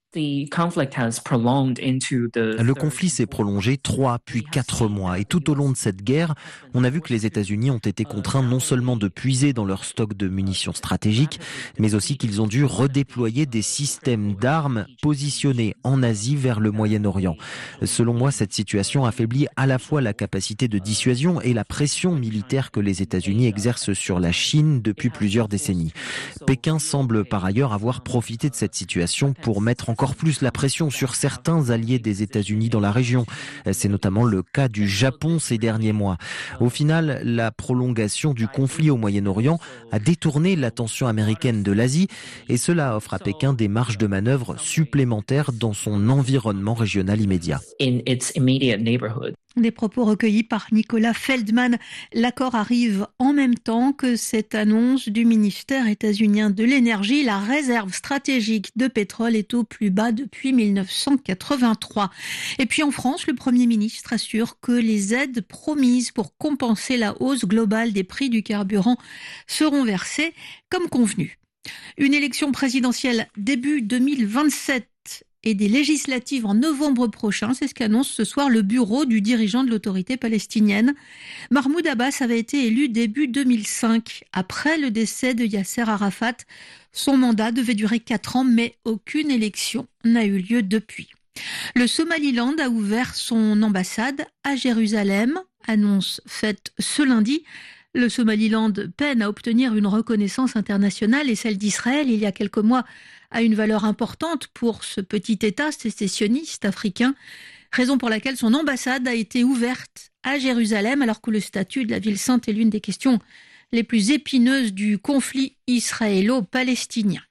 Le conflit s'est prolongé 3 puis 4 mois et tout au long de cette guerre, on a vu que les États-Unis ont été contraints non seulement de puiser dans leur stock de munitions stratégiques, mais aussi qu'ils ont dû redéployer des systèmes d'armes positionnés en Asie vers le Moyen-Orient. Selon moi, cette situation affaiblit à la fois la capacité de dissuasion et la pression militaire que les États-Unis exercent sur la Chine depuis plusieurs décennies. Pékin semble par ailleurs avoir profité de cette situation pour mettre encore plus la pression sur certains alliés des États-Unis dans la région. C'est notamment le cas du Japon ces derniers mois. Au final, la prolongation du conflit au Moyen-Orient a détourné l'attention américaine de l'Asie et cela offre à Pékin des marges de manœuvre supplémentaires dans son environnement régional immédiat. Des propos recueillis par Nicolas Feldman. L'accord arrive en même temps que cette annonce du ministère états-unien de l'énergie. La réserve stratégique de pétrole est au plus bas depuis 1983. Et puis en France, le Premier ministre assure que les aides promises pour compenser la hausse globale des prix du carburant seront versées comme convenu. Une élection présidentielle début 2027 et des législatives en novembre prochain, c'est ce qu'annonce ce soir le bureau du dirigeant de l'autorité palestinienne. Mahmoud Abbas avait été élu début 2005. Après le décès de Yasser Arafat, son mandat devait durer 4 ans, mais aucune élection n'a eu lieu depuis. Le Somaliland a ouvert son ambassade à Jérusalem, annonce faite ce lundi. Le Somaliland peine à obtenir une reconnaissance internationale et celle d'Israël, il y a quelques mois, a une valeur importante pour ce petit État sécessionniste africain, raison pour laquelle son ambassade a été ouverte à Jérusalem alors que le statut de la ville sainte est l'une des questions les plus épineuses du conflit israélo-palestinien.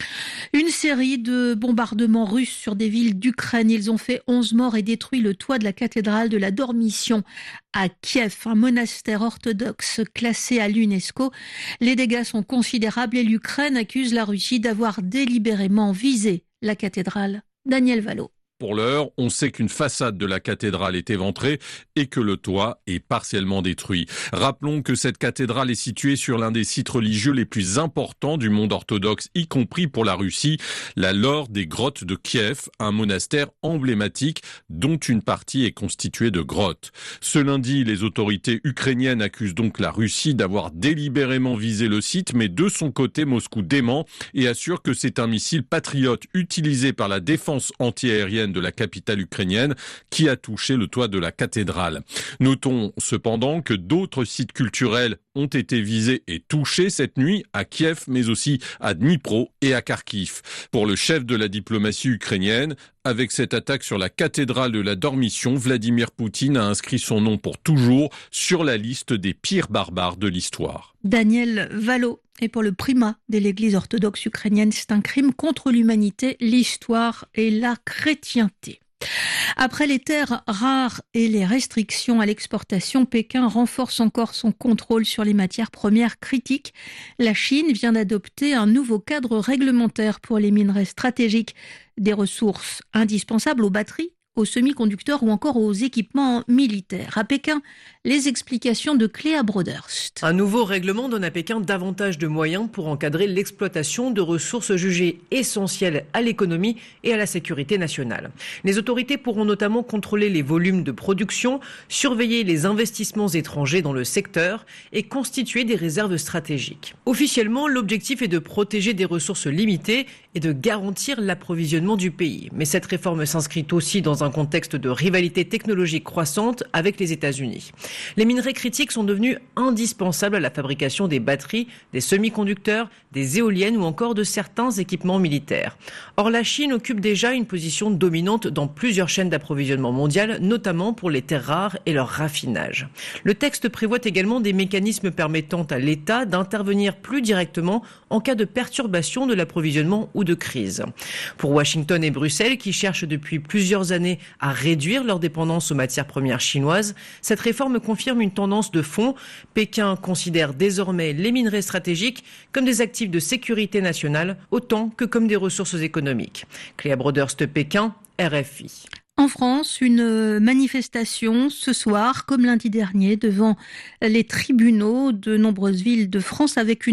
Une série de bombardements russes sur des villes d'Ukraine. Ils ont fait 11 morts et détruit le toit de la cathédrale de la Dormition à Kiev, un monastère orthodoxe classé à l'UNESCO. Les dégâts sont considérables et l'Ukraine accuse la Russie d'avoir délibérément visé la cathédrale. Daniel Valo. Pour l'heure, on sait qu'une façade de la cathédrale est éventrée et que le toit est partiellement détruit. Rappelons que cette cathédrale est située sur l'un des sites religieux les plus importants du monde orthodoxe, y compris pour la Russie, la Laure des grottes de Kiev, un monastère emblématique dont une partie est constituée de grottes. Ce lundi, les autorités ukrainiennes accusent donc la Russie d'avoir délibérément visé le site, mais de son côté, Moscou dément et assure que c'est un missile patriote utilisé par la défense antiaérienne de la capitale ukrainienne qui a touché le toit de la cathédrale. Notons cependant que d'autres sites culturels ont été visés et touchés cette nuit à Kiev, mais aussi à Dnipro et à Kharkiv. Pour le chef de la diplomatie ukrainienne, avec cette attaque sur la cathédrale de la Dormition, Vladimir Poutine a inscrit son nom pour toujours sur la liste des pires barbares de l'histoire. Daniel Valo. Et pour le primat de l'Église orthodoxe ukrainienne, c'est un crime contre l'humanité, l'histoire et la chrétienté. Après les terres rares et les restrictions à l'exportation, Pékin renforce encore son contrôle sur les matières premières critiques. La Chine vient d'adopter un nouveau cadre réglementaire pour les minerais stratégiques, des ressources indispensables aux batteries, aux semi-conducteurs ou encore aux équipements militaires. À Pékin, les explications de Cléa Broderst. Un nouveau règlement donne à Pékin davantage de moyens pour encadrer l'exploitation de ressources jugées essentielles à l'économie et à la sécurité nationale. Les autorités pourront notamment contrôler les volumes de production, surveiller les investissements étrangers dans le secteur et constituer des réserves stratégiques. Officiellement, l'objectif est de protéger des ressources limitées et de garantir l'approvisionnement du pays. Mais cette réforme s'inscrit aussi dans un contexte de rivalité technologique croissante avec les États-Unis. Les minerais critiques sont devenus indispensables à la fabrication des batteries, des semi-conducteurs, des éoliennes ou encore de certains équipements militaires. Or, la Chine occupe déjà une position dominante dans plusieurs chaînes d'approvisionnement mondiales, notamment pour les terres rares et leur raffinage. Le texte prévoit également des mécanismes permettant à l'État d'intervenir plus directement en cas de perturbation de l'approvisionnement ou de crise. Pour Washington et Bruxelles, qui cherchent depuis plusieurs années à réduire leur dépendance aux matières premières chinoises, cette réforme confirme une tendance de fond. Pékin considère désormais les minerais stratégiques comme des actifs de sécurité nationale autant que comme des ressources économiques. Cléa Broderst, Pékin, RFI. En France, une manifestation ce soir, comme lundi dernier, devant les tribunaux de nombreuses villes de France avec une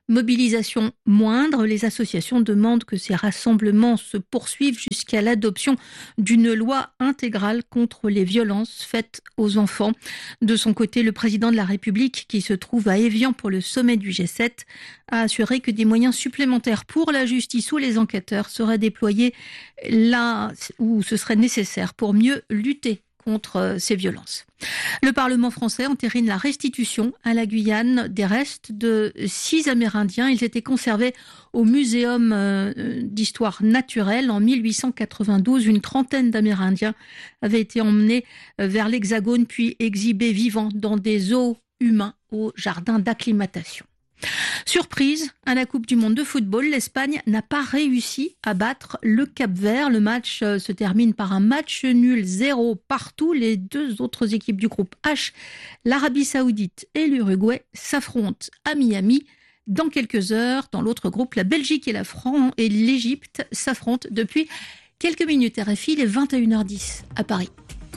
Mobilisation moindre, les associations demandent que ces rassemblements se poursuivent jusqu'à l'adoption d'une loi intégrale contre les violences faites aux enfants. De son côté, le président de la République, qui se trouve à Évian pour le sommet du G7, a assuré que des moyens supplémentaires pour la justice ou les enquêteurs seraient déployés là où ce serait nécessaire pour mieux lutter contre ces violences. Le Parlement français entérine la restitution à la Guyane des restes de 6 Amérindiens. Ils étaient conservés au Muséum d'histoire naturelle en 1892. Une trentaine d'Amérindiens avaient été emmenés vers l'Hexagone puis exhibés vivants dans des zoos humains au jardin d'acclimatation. Surprise, à la Coupe du Monde de football, l'Espagne n'a pas réussi à battre le Cap-Vert. Le match se termine par un match nul 0 partout. Les 2 autres équipes du groupe H, l'Arabie Saoudite et l'Uruguay, s'affrontent à Miami. Dans quelques heures, dans l'autre groupe, la Belgique et l'Égypte s'affrontent depuis quelques minutes. RFI, il est 21h10 à Paris.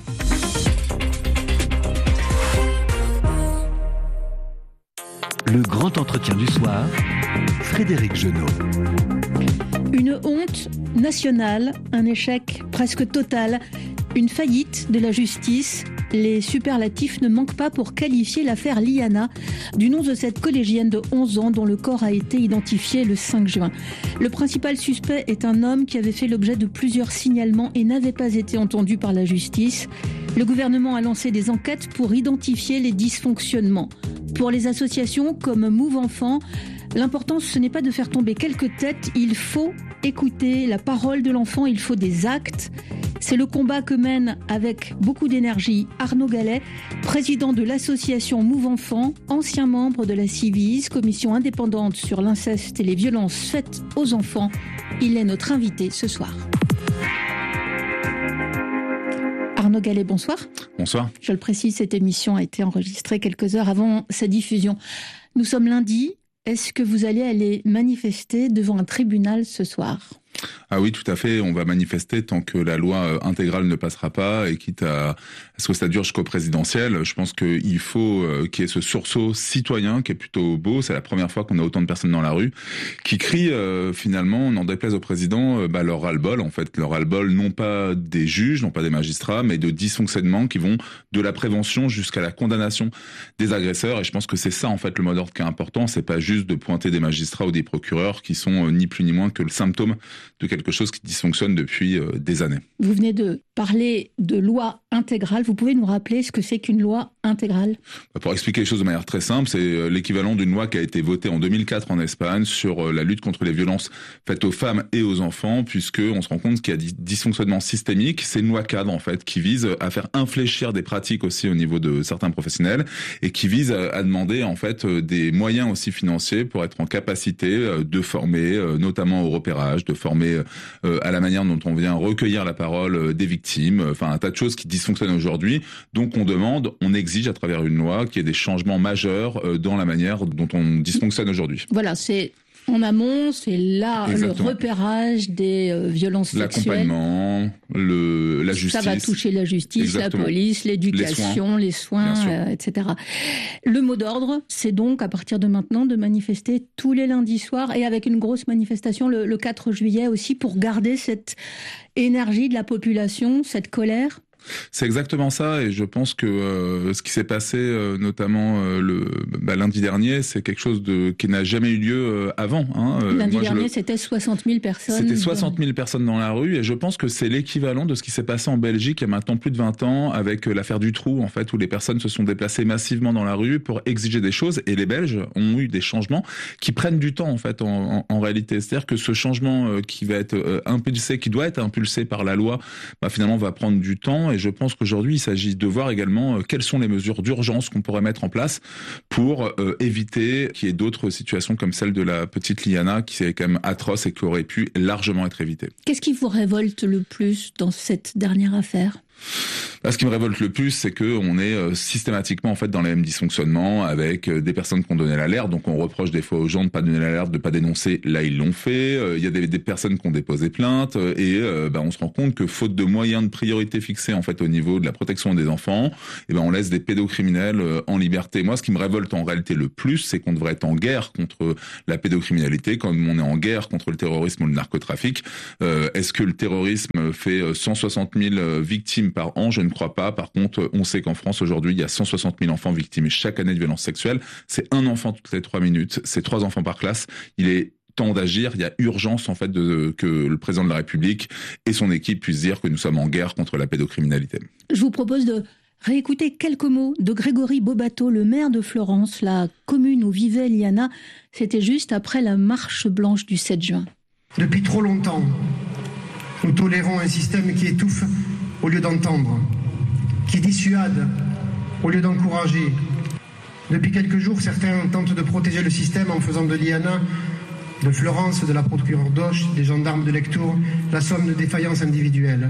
Le grand entretien du soir, Frédéric Genot. Une honte nationale, un échec presque total, une faillite de la justice. Les superlatifs ne manquent pas pour qualifier l'affaire Liana, du nom de cette collégienne de 11 ans dont le corps a été identifié le 5 juin. Le principal suspect est un homme qui avait fait l'objet de plusieurs signalements et n'avait pas été entendu par la justice. Le gouvernement a lancé des enquêtes pour identifier les dysfonctionnements. Pour les associations comme Move Enfants, l'important ce n'est pas de faire tomber quelques têtes, il faut écouter la parole de l'enfant, il faut des actes. C'est le combat que mène avec beaucoup d'énergie Arnaud Gallet, président de l'association Move Enfants, ancien membre de la Civis, commission indépendante sur l'inceste et les violences faites aux enfants. Il est notre invité ce soir. Arnaud Gallet, bonsoir. Bonsoir. Je le précise, cette émission a été enregistrée quelques heures avant sa diffusion. Nous sommes lundi. Est-ce que vous allez aller manifester devant un tribunal ce soir ? Ah oui, tout à fait. On va manifester tant que la loi intégrale ne passera pas et quitte à ce que ça dure jusqu'au présidentiel. Je pense qu'il faut qu'il y ait ce sursaut citoyen qui est plutôt beau. C'est la première fois qu'on a autant de personnes dans la rue qui crient finalement, n'en déplaise au président, leur ras-le-bol. En fait, leur ras-le-bol non pas des juges, non pas des magistrats, mais de dysfonctionnements qui vont de la prévention jusqu'à la condamnation des agresseurs. Et je pense que c'est ça en fait le mot d'ordre qui est important. C'est pas juste de pointer des magistrats ou des procureurs qui sont ni plus ni moins que le symptôme de quelque chose qui dysfonctionne depuis des années. Vous venez de parler de loi intégrale. Vous pouvez nous rappeler ce que c'est qu'une loi intégrale ? Pour expliquer les choses de manière très simple, c'est l'équivalent d'une loi qui a été votée en 2004 en Espagne sur la lutte contre les violences faites aux femmes et aux enfants, puisqu'on se rend compte qu'il y a des dysfonctionnements systémiques. C'est une loi cadre en fait qui vise à faire infléchir des pratiques aussi au niveau de certains professionnels et qui vise à demander en fait des moyens aussi financiers pour être en capacité de former, notamment au repérage, de former à la manière dont on vient recueillir la parole des victimes, enfin un tas de choses qui dysfonctionnent aujourd'hui. Donc on exige à travers une loi qu'il y ait des changements majeurs dans la manière dont on dysfonctionne aujourd'hui. Voilà, c'est en amont, c'est là Exactement. Le repérage des violences sexuelles. L'accompagnement, la justice. Ça va toucher la justice, Exactement. La police, l'éducation, les soins etc. Le mot d'ordre, c'est donc à partir de maintenant de manifester tous les lundis soirs et avec une grosse manifestation le 4 juillet aussi pour garder cette énergie de la population, cette colère. C'est exactement ça et je pense que ce qui s'est passé notamment lundi dernier, c'est quelque chose qui n'a jamais eu lieu avant. Lundi dernier, c'était 60 000 personnes. C'était 60 000 personnes dans la rue et je pense que c'est l'équivalent de ce qui s'est passé en Belgique il y a maintenant plus de 20 ans avec l'affaire du Trou en fait, où les personnes se sont déplacées massivement dans la rue pour exiger des choses et les Belges ont eu des changements qui prennent du temps en fait en réalité. C'est-à-dire que ce changement qui va être impulsé, qui doit être impulsé par la loi, finalement va prendre du temps. Et je pense qu'aujourd'hui, il s'agit de voir également quelles sont les mesures d'urgence qu'on pourrait mettre en place pour éviter qu'il y ait d'autres situations comme celle de la petite Liana, qui est quand même atroce et qui aurait pu largement être évitée. Qu'est-ce qui vous révolte le plus dans cette dernière affaire ? Ce qui me révolte le plus, c'est que on est systématiquement en fait dans les mêmes dysfonctionnements avec des personnes qui ont donné l'alerte. Donc on reproche des fois aux gens de pas donner l'alerte, de pas dénoncer. Là ils l'ont fait. Il y a des personnes qui ont déposé plainte et on se rend compte que faute de moyens de priorité fixés en fait au niveau de la protection des enfants, on laisse des pédocriminels en liberté. Moi, ce qui me révolte en réalité le plus, c'est qu'on devrait être en guerre contre la pédocriminalité, comme on est en guerre contre le terrorisme ou le narcotrafic. Est-ce que le terrorisme fait 160 000 victimes par an? Je ne crois pas. Par contre, on sait qu'en France aujourd'hui, il y a 160 000 enfants victimes chaque année de violences sexuelles. C'est un enfant toutes les 3 minutes. C'est 3 enfants par classe. Il est temps d'agir. Il y a urgence en fait que le président de la République et son équipe puissent dire que nous sommes en guerre contre la pédocriminalité. Je vous propose de réécouter quelques mots de Grégory Bobato, le maire de Florence, la commune où vivait Liana. C'était juste après la marche blanche du 7 juin. Depuis trop longtemps, nous tolérons un système qui étouffe au lieu d'entendre, qui dissuade au lieu d'encourager. Depuis quelques jours, certains tentent de protéger le système en faisant de Liana, de Florence, de la procureure d'Auch, des gendarmes de Lectoure, la somme de défaillances individuelles.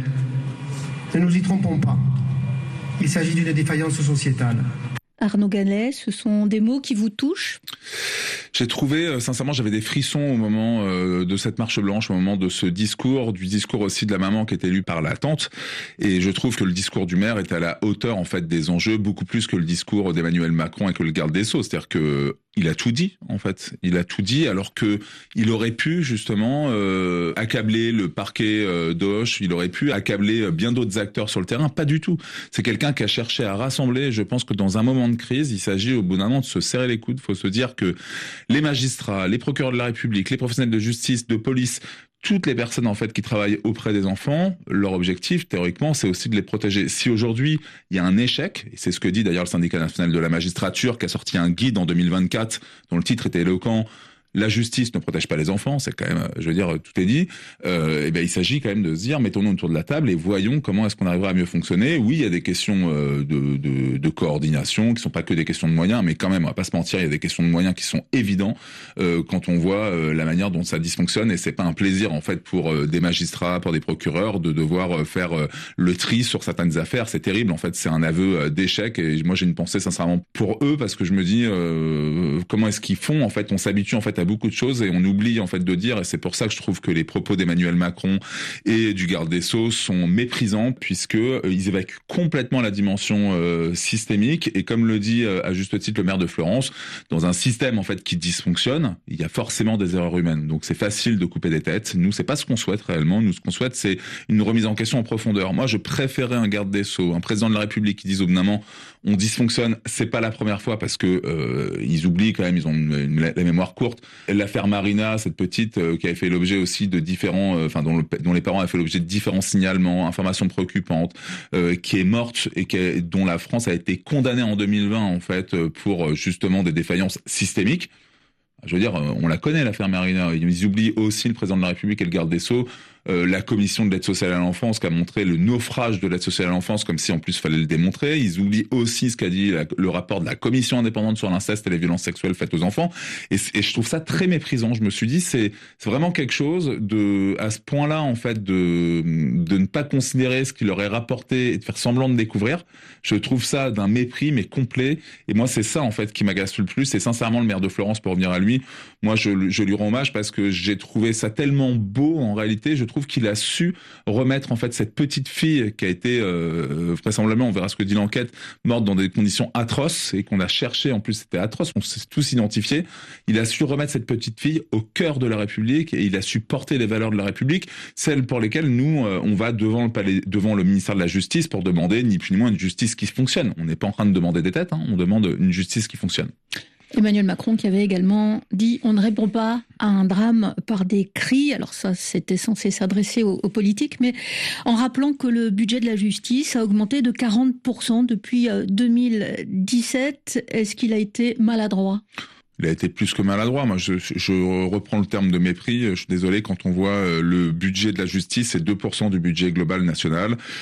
Ne nous y trompons pas. Il s'agit d'une défaillance sociétale. Arnaud Gallet, ce sont des mots qui vous touchent? J'ai trouvé, sincèrement, j'avais des frissons au moment de cette marche blanche, au moment de ce discours, du discours aussi de la maman qui était lue par la tante. Et je trouve que le discours du maire est à la hauteur, en fait, des enjeux, beaucoup plus que le discours d'Emmanuel Macron et que le garde des Sceaux. C'est-à-dire que il a tout dit, en fait. Il a tout dit, alors que il aurait pu, justement, accabler le parquet d'Auch, il aurait pu accabler bien d'autres acteurs sur le terrain. Pas du tout. C'est quelqu'un qui a cherché à rassembler. Je pense que dans un moment de crise, il s'agit au bout d'un moment de se serrer les coudes. Il faut se dire que les magistrats, les procureurs de la République, les professionnels de justice, de police, toutes les personnes en fait qui travaillent auprès des enfants, leur objectif théoriquement c'est aussi de les protéger. Si aujourd'hui il y a un échec, et c'est ce que dit d'ailleurs le syndicat national de la magistrature qui a sorti un guide en 2024 dont le titre était éloquent, la justice ne protège pas les enfants, c'est quand même, je veux dire, tout est dit. Il s'agit quand même de se dire, mettons-nous autour de la table et voyons comment est-ce qu'on arrivera à mieux fonctionner. Oui, il y a des questions de coordination qui sont pas que des questions de moyens, mais quand même, on va pas se mentir, il y a des questions de moyens qui sont évidents quand on voit la manière dont ça dysfonctionne. Et c'est pas un plaisir en fait pour des magistrats, pour des procureurs de devoir faire le tri sur certaines affaires. C'est terrible. En fait, c'est un aveu d'échec. Et moi, j'ai une pensée sincèrement pour eux parce que je me dis comment est-ce qu'ils font. En fait, on s'habitue en fait à beaucoup de choses et on oublie en fait de dire, et c'est pour ça que je trouve que les propos d'Emmanuel Macron et du garde des Sceaux sont méprisants puisque ils évacuent complètement la dimension systémique et comme le dit à juste titre le maire de Florence, dans un système en fait qui dysfonctionne, il y a forcément des erreurs humaines. Donc c'est facile de couper des têtes. Nous, c'est pas ce qu'on souhaite réellement. Nous, ce qu'on souhaite, c'est une remise en question en profondeur. Moi, je préférais un garde des Sceaux, un président de la République qui dise au bout d'un moment, on dysfonctionne. C'est pas la première fois parce que ils oublient quand même, ils ont la mémoire courte. L'affaire Marina, cette petite qui avait fait l'objet aussi de différents, dont les parents avaient fait l'objet de différents signalements, informations préoccupantes, qui est morte et dont la France a été condamnée en 2020 en fait pour justement des défaillances systémiques. Je veux dire, on la connaît l'affaire Marina. Ils oublient aussi le président de la République et le garde des Sceaux. La commission de l'aide sociale à l'enfance qui a montré le naufrage de l'aide sociale à l'enfance comme si en plus fallait le démontrer. Ils oublient aussi ce qu'a dit le rapport de la commission indépendante sur l'inceste et les violences sexuelles faites aux enfants. Et je trouve ça très méprisant. Je me suis dit c'est vraiment quelque chose de à ce point-là en fait de ne pas considérer ce qu'il leur est rapporté et de faire semblant de découvrir. Je trouve ça d'un mépris mais complet. Et moi c'est ça en fait qui m'agace le plus. Et sincèrement le maire de Florence, pour revenir à lui, moi je lui rends hommage parce que j'ai trouvé ça tellement beau en réalité. Je trouve qu'il a su remettre en fait cette petite fille qui a été vraisemblablement, on verra ce que dit l'enquête, morte dans des conditions atroces et qu'on a cherché, en plus c'était atroce, on s'est tous identifiés. Il a su remettre cette petite fille au cœur de la République et il a su porter les valeurs de la République, celles pour lesquelles nous on va devant le ministère de la Justice pour demander ni plus ni moins une justice qui fonctionne. On n'est pas en train de demander des têtes, on demande une justice qui fonctionne. Emmanuel Macron qui avait également dit « on ne répond pas à un drame par des cris ». Alors ça, c'était censé s'adresser aux politiques, mais en rappelant que le budget de la justice a augmenté de 40% depuis 2017. Est-ce qu'il a été maladroit ? Il a été plus que maladroit. Moi, je reprends le terme de mépris. Je suis désolé, quand on voit le budget de la justice, c'est 2% du budget global national.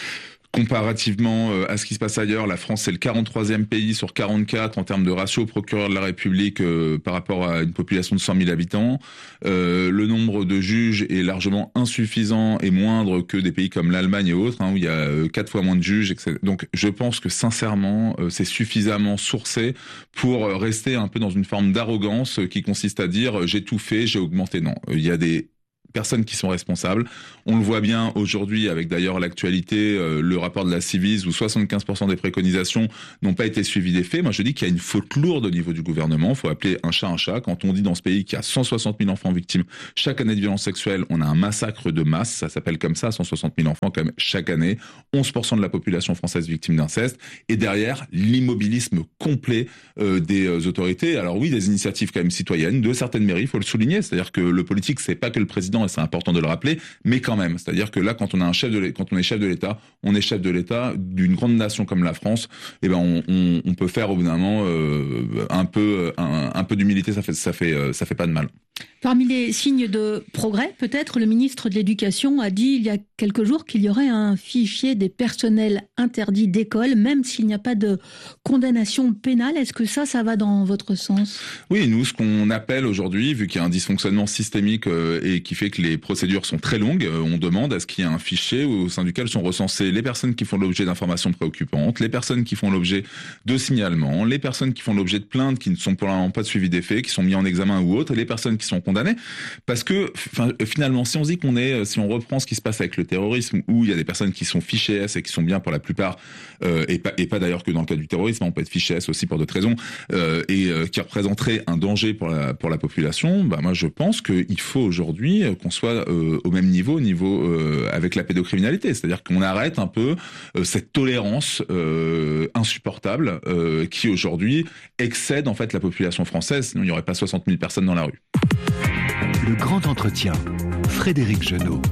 Comparativement à ce qui se passe ailleurs, la France c'est le 43e pays sur 44 en termes de ratio procureur de la République par rapport à une population de 100 000 habitants. Le nombre de juges est largement insuffisant et moindre que des pays comme l'Allemagne et autres, où il y a 4 fois moins de juges. Etc. Donc je pense que sincèrement, c'est suffisamment sourcé pour rester un peu dans une forme d'arrogance qui consiste à dire j'ai tout fait, j'ai augmenté. Non, il y a des personnes qui sont responsables. On le voit bien aujourd'hui avec d'ailleurs l'actualité, le rapport de la Civis où 75% des préconisations n'ont pas été suivies des faits. Moi je dis qu'il y a une faute lourde au niveau du gouvernement. Il faut appeler un chat un chat. Quand on dit dans ce pays qu'il y a 160 000 enfants victimes chaque année de violences sexuelles, on a un massacre de masse, ça s'appelle comme ça, 160 000 enfants quand même chaque année, 11% de la population française victime d'inceste, et derrière l'immobilisme complet des autorités. Alors oui, des initiatives quand même citoyennes de certaines mairies, il faut le souligner, c'est-à-dire que le politique c'est pas que le président, et c'est important de le rappeler, mais quand même, c'est-à-dire que là, quand on est chef de l'État, on est chef de l'État d'une grande nation comme la France. Et ben, on peut faire au bout d'un moment un peu d'humilité, ça fait pas de mal. Parmi les signes de progrès, peut-être, le ministre de l'Éducation a dit il y a quelques jours qu'il y aurait un fichier des personnels interdits d'école, même s'il n'y a pas de condamnation pénale. Est-ce que ça va dans votre sens ? Oui, nous, ce qu'on appelle aujourd'hui, vu qu'il y a un dysfonctionnement systémique et qui fait que les procédures sont très longues, on demande à ce qu'il y ait un fichier au sein duquel sont recensées les personnes qui font l'objet d'informations préoccupantes, les personnes qui font l'objet de signalements, les personnes qui font l'objet de plaintes qui ne sont pour l'instant pas de suivi des faits, qui sont mis en examen ou autres, et les personnes qui sont condamnés, parce que finalement, si on reprend ce qui se passe avec le terrorisme, où il y a des personnes qui sont fichées S et qui sont bien pour la plupart, et pas d'ailleurs que dans le cas du terrorisme, on peut être fiché S aussi pour d'autres raisons, qui représenteraient un danger pour la population, moi je pense qu'il faut aujourd'hui qu'on soit au même niveau avec la pédocriminalité, c'est-à-dire qu'on arrête un peu cette tolérance insupportable qui aujourd'hui excède en fait la population française, sinon il n'y aurait pas 60 000 personnes dans la rue. Le grand entretien, Frédéric Genot.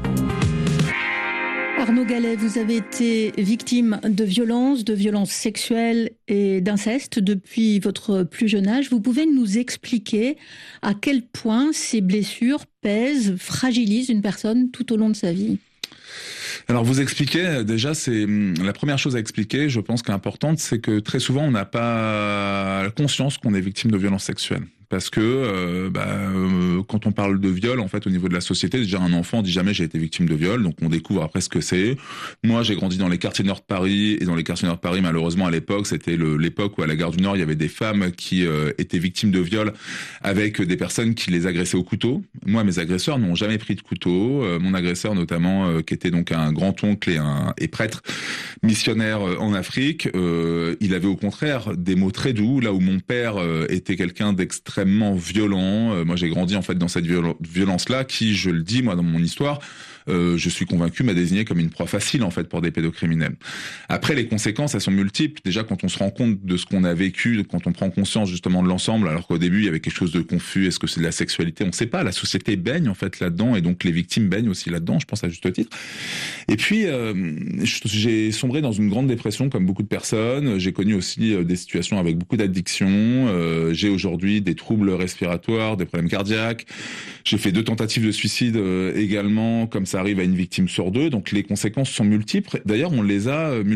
Arnaud Gallet, vous avez été victime de violences sexuelles et d'inceste depuis votre plus jeune âge. Vous pouvez nous expliquer à quel point ces blessures pèsent, fragilisent une personne tout au long de sa vie ? Alors vous expliquez, déjà c'est la première chose à expliquer, je pense qu'importante, c'est que très souvent on n'a pas conscience qu'on est victime de violences sexuelles. Parce que quand on parle de viol, en fait, au niveau de la société, déjà un enfant dit jamais j'ai été victime de viol, donc on découvre après ce que c'est. Moi, j'ai grandi dans les quartiers nord de Paris, et dans les quartiers nord de Paris, malheureusement, à l'époque, c'était l'époque où à la gare du Nord, il y avait des femmes qui étaient victimes de viol avec des personnes qui les agressaient au couteau. Moi, mes agresseurs n'ont jamais pris de couteau. Mon agresseur, notamment, qui était donc un grand-oncle et prêtre missionnaire en Afrique, il avait au contraire des mots très doux, là où mon père était quelqu'un d'extrêmement violent. Moi, j'ai grandi en fait dans cette violence-là qui, je le dis moi dans mon histoire, je suis convaincu, m'a désigné comme une proie facile en fait pour des pédocriminels. Après, les conséquences, elles sont multiples. Déjà, quand on se rend compte de ce qu'on a vécu, quand on prend conscience justement de l'ensemble, alors qu'au début il y avait quelque chose de confus. Est-ce que c'est de la sexualité ? On ne sait pas. La société baigne en fait là-dedans, et donc les victimes baignent aussi là-dedans. Je pense à juste titre. Et puis, j'ai sombré dans une grande dépression comme beaucoup de personnes. J'ai connu aussi des situations avec beaucoup d'addiction. J'ai aujourd'hui des troubles respiratoires, des problèmes cardiaques. J'ai fait 2 tentatives de suicide également, comme ça arrive à une victime sur 2. Donc les conséquences sont multiples. D'ailleurs, on les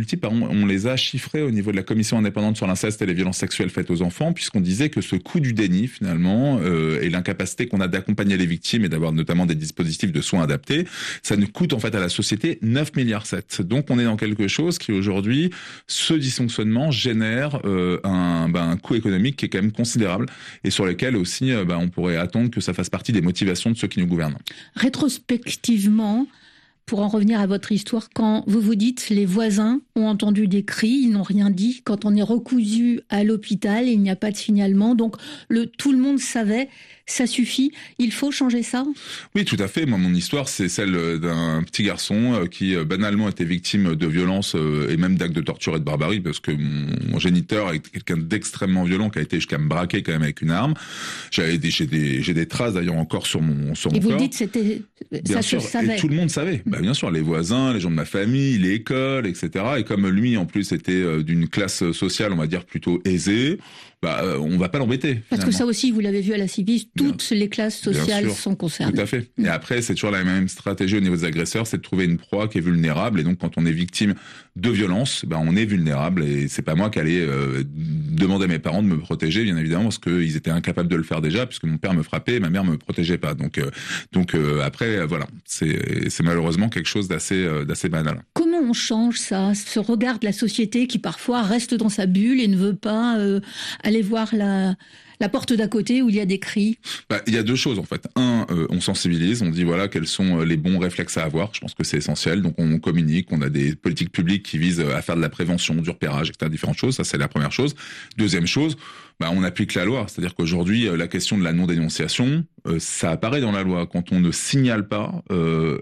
a chiffrées au niveau de la commission indépendante sur l'inceste et les violences sexuelles faites aux enfants, puisqu'on disait que ce coût du déni, finalement, et l'incapacité qu'on a d'accompagner les victimes et d'avoir notamment des dispositifs de soins adaptés, ça nous coûte en fait à la société 9,7 milliards. Donc on est dans quelque chose qui aujourd'hui, ce dysfonctionnement génère un coût économique qui est quand même considérable, et sur lequel aussi on pourrait attendre que ça fasse partie des motivations de ceux qui nous gouvernent. Rétrospectivement, pour en revenir à votre histoire, quand vous vous dites les voisins ont entendu des cris, ils n'ont rien dit, quand on est recousu à l'hôpital, il n'y a pas de signalement, donc tout le monde savait, ça suffit, il faut changer ça ? Oui, tout à fait. Moi, mon histoire, c'est celle d'un petit garçon qui banalement était victime de violences et même d'actes de torture et de barbarie, parce que mon géniteur est quelqu'un d'extrêmement violent qui a été jusqu'à me braquer quand même avec une arme. J'ai des traces d'ailleurs encore sur mon corps. Et vous dites c'était bien sûr, se savait. Et tout le monde savait. Bien sûr, les voisins, les gens de ma famille, l'école, etc. et comme lui en plus était d'une classe sociale, on va dire plutôt aisée, on va pas l'embêter. Parce que ça aussi, vous l'avez vu à la Civis, toutes les classes sociales sont concernées. Tout à fait. Et après, c'est toujours la même stratégie au niveau des agresseurs, c'est de trouver une proie qui est vulnérable. Et donc, quand on est victime de violence, on est vulnérable. Et c'est pas moi qui allais demander à mes parents de me protéger, bien évidemment, parce qu'ils étaient incapables de le faire déjà, puisque mon père me frappait et ma mère me protégeait pas. Donc après, voilà, c'est malheureusement quelque chose d'assez banal. Comment on change ça, ce regard de la société qui parfois reste dans sa bulle et ne veut pas aller voir la porte d'à côté où il y a des cris? Il y a deux choses en fait. On sensibilise, on dit voilà quels sont les bons réflexes à avoir. Je pense que c'est essentiel. Donc on communique, on a des politiques publiques qui visent à faire de la prévention, du repérage, etc. Différentes choses. Ça c'est la première chose. Deuxième chose, on applique la loi. C'est-à-dire qu'aujourd'hui la question de la non-dénonciation, ça apparaît dans la loi. Quand on ne signale pas, on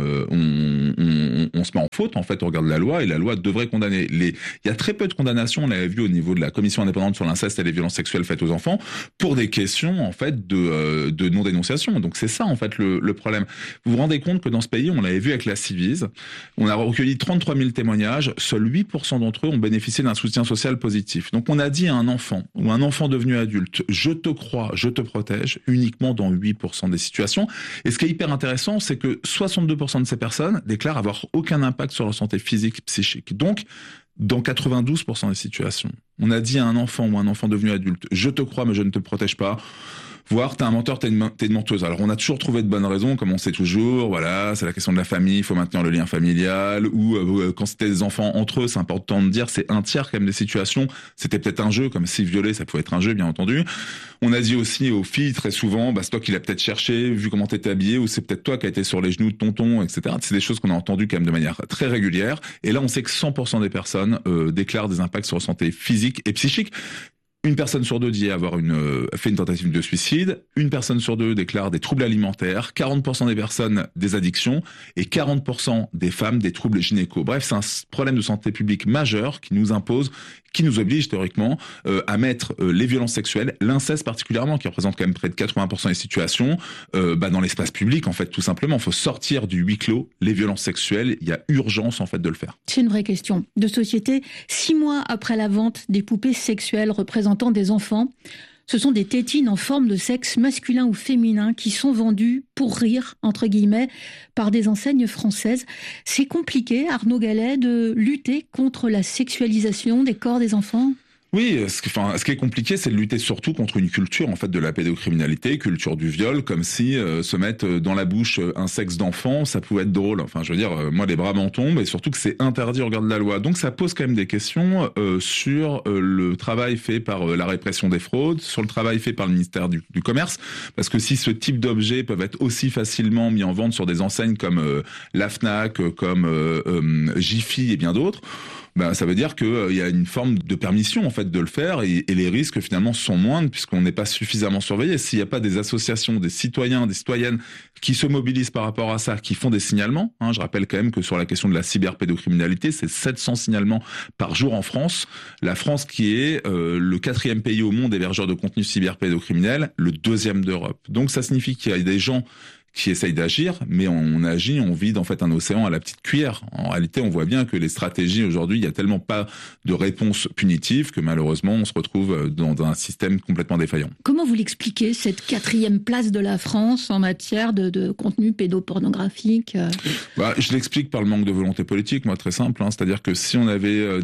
se met en faute en fait au regard de la loi et la loi devrait condamner. Il y a très peu de condamnations. On l'avait vu au niveau de la commission indépendante sur l'inceste et les violences sexuelles faites aux enfants pour des questions en fait de non-dénonciation. Donc c'est ça en fait le problème. Vous vous rendez compte que dans ce pays, on l'avait vu avec la Civis, on a recueilli 33 000 témoignages, seuls 8% d'entre eux ont bénéficié d'un soutien social positif. Donc on a dit à un enfant ou un enfant devenu adulte, je te crois, je te protège, uniquement dans 8% des situations. Et ce qui est hyper intéressant, c'est que 62% de ces personnes déclarent avoir aucun impact sur leur santé physique, psychique. Donc, dans 92% des situations, on a dit à un enfant ou un enfant devenu adulte, je te crois mais je ne te protège pas, voire t'es un menteur, t'es une menteuse. Alors on a toujours trouvé de bonnes raisons, comme on sait toujours, voilà, c'est la question de la famille, il faut maintenir le lien familial, ou quand c'était des enfants entre eux, c'est important de dire, c'est un tiers quand même des situations, c'était peut-être un jeu, comme si violer, ça pouvait être un jeu, bien entendu. On a dit aussi aux filles très souvent, c'est toi qui l'as peut-être cherché, vu comment t'étais habillé, ou c'est peut-être toi qui as été sur les genoux de tonton, etc. C'est des choses qu'on a entendues quand même de manière très régulière. Et là, on sait que 100% des personnes déclarent des impacts sur la santé physique et psychique. Une personne sur deux dit avoir fait une tentative de suicide. Une personne sur deux déclare des troubles alimentaires. 40% des personnes des addictions et 40% des femmes des troubles gynéco. Bref, c'est un problème de santé publique majeur qui nous impose, qui nous oblige théoriquement à mettre les violences sexuelles, l'inceste particulièrement, qui représente quand même près de 80% des situations, dans l'espace public en fait, tout simplement. Il faut sortir du huis clos les violences sexuelles. Il y a urgence en fait de le faire. C'est une vraie question de société. 6 mois après la vente des poupées sexuelles représentant des enfants, ce sont des tétines en forme de sexe masculin ou féminin qui sont vendues pour rire, entre guillemets, par des enseignes françaises. C'est compliqué, Arnaud Gallet, de lutter contre la sexualisation des corps des enfants ? Oui, ce qui est compliqué, c'est de lutter surtout contre une culture en fait de la pédocriminalité, culture du viol, comme si se mettre dans la bouche un sexe d'enfant, ça pouvait être drôle. Enfin, je veux dire, moi les bras m'en tombent, et surtout que c'est interdit au regard de la loi. Donc ça pose quand même des questions sur le travail fait par la répression des fraudes, sur le travail fait par le ministère du Commerce, parce que si ce type d'objets peuvent être aussi facilement mis en vente sur des enseignes comme la Fnac, comme Jiffy et bien d'autres, ça veut dire qu'il y a une forme de permission en fait de le faire et les risques finalement sont moindres puisqu'on n'est pas suffisamment surveillé. S'il n'y a pas des associations, des citoyens, des citoyennes qui se mobilisent par rapport à ça, qui font des signalements, je rappelle quand même que sur la question de la cyberpédocriminalité, c'est 700 signalements par jour en France. La France qui est le 4e pays au monde hébergeur de contenu cyberpédocriminel, le 2e d'Europe. Donc ça signifie qu'il y a des gens qui essayent d'agir, mais on agit, on vide en fait un océan à la petite cuillère. En réalité, on voit bien que les stratégies aujourd'hui, il y a tellement pas de réponse punitive que malheureusement, on se retrouve dans un système complètement défaillant. Comment vous l'expliquez, cette 4e place de la France en matière de contenu pédopornographique ? Je l'explique par le manque de volonté politique, moi, très simple. C'est-à-dire que si on avait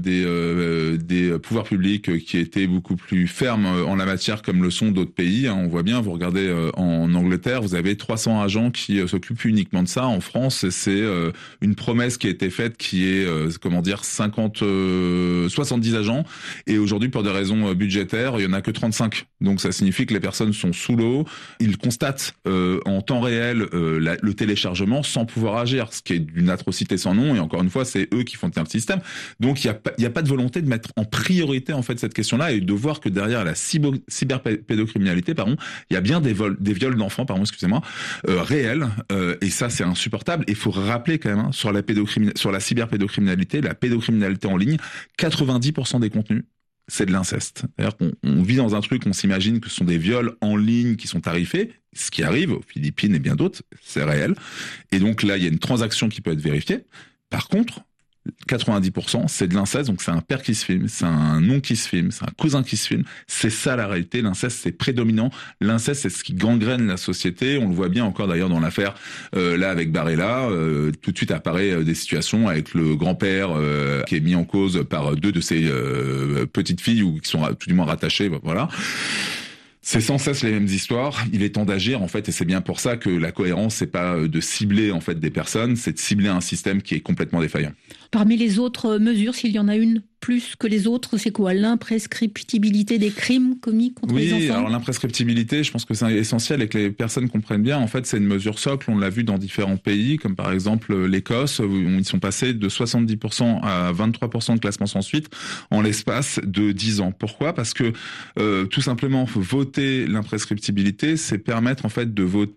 des pouvoirs publics qui étaient beaucoup plus fermes en la matière, comme le sont d'autres pays, on voit bien, vous regardez en Angleterre, vous avez 300 agents qui s'occupent uniquement de ça. En France, c'est une promesse qui a été faite qui est 70 agents et aujourd'hui pour des raisons budgétaires, il y en a que 35. Donc ça signifie que les personnes sont sous l'eau, ils constatent en temps réel le téléchargement sans pouvoir agir, ce qui est d'une atrocité sans nom et encore une fois, c'est eux qui font tenir le système. Donc il y a pas de volonté de mettre en priorité en fait cette question-là et de voir que derrière la cyberpédocriminalité, il y a bien des viols d'enfants, réel, et ça c'est insupportable. Il faut rappeler quand même sur la cyberpédocriminalité, la pédocriminalité en ligne, 90% des contenus c'est de l'inceste. C'est-à-dire qu'on vit dans un truc, on s'imagine que ce sont des viols en ligne qui sont tarifés, ce qui arrive aux Philippines et bien d'autres, c'est réel. Et donc là, il y a une transaction qui peut être vérifiée. Par contre, 90%, c'est de l'inceste, donc c'est un père qui se filme, c'est un oncle qui se filme, c'est un cousin qui se filme. C'est ça la réalité, l'inceste c'est prédominant, l'inceste c'est ce qui gangrène la société, on le voit bien encore d'ailleurs dans l'affaire là avec Barella, tout de suite apparaît des situations avec le grand-père qui est mis en cause par 2 de ses petites filles ou qui sont tout du moins rattachées, voilà. C'est sans cesse les mêmes histoires. Il est temps d'agir, en fait, et c'est bien pour ça que la cohérence, c'est pas de cibler, en fait, des personnes, c'est de cibler un système qui est complètement défaillant. Parmi les autres mesures, s'il y en a une plus que les autres, c'est quoi? L'imprescriptibilité des crimes commis contre les enfants? Oui, alors l'imprescriptibilité, je pense que c'est essentiel et que les personnes comprennent bien. En fait, c'est une mesure socle, on l'a vu dans différents pays, comme par exemple l'Écosse, où ils sont passés de 70% à 23% de classement sans suite en l'espace de 10 ans. Pourquoi? Parce que tout simplement, voter l'imprescriptibilité, c'est permettre en fait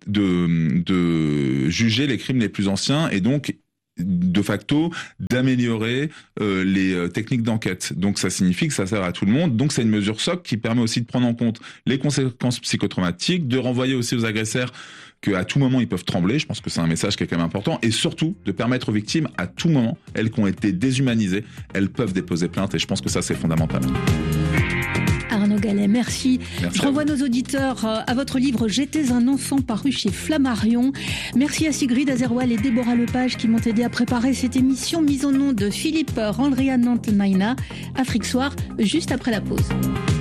de juger les crimes les plus anciens et donc de facto d'améliorer les techniques d'enquête. Donc ça signifie que ça sert à tout le monde. Donc c'est une mesure socle qui permet aussi de prendre en compte les conséquences psychotraumatiques, de renvoyer aussi aux agresseurs qu'à tout moment ils peuvent trembler. Je pense que c'est un message qui est quand même important. Et surtout de permettre aux victimes à tout moment, elles qui ont été déshumanisées, elles peuvent déposer plainte. Et je pense que ça c'est fondamental. Arnaud Gallet, merci. Je renvoie nos auditeurs à votre livre « J'étais un enfant » paru chez Flammarion. Merci à Sigrid Azerwal et Déborah Lepage qui m'ont aidé à préparer cette émission mise au nom de Philippe Randrian Nantelmaina. Afrique Soir, juste après la pause.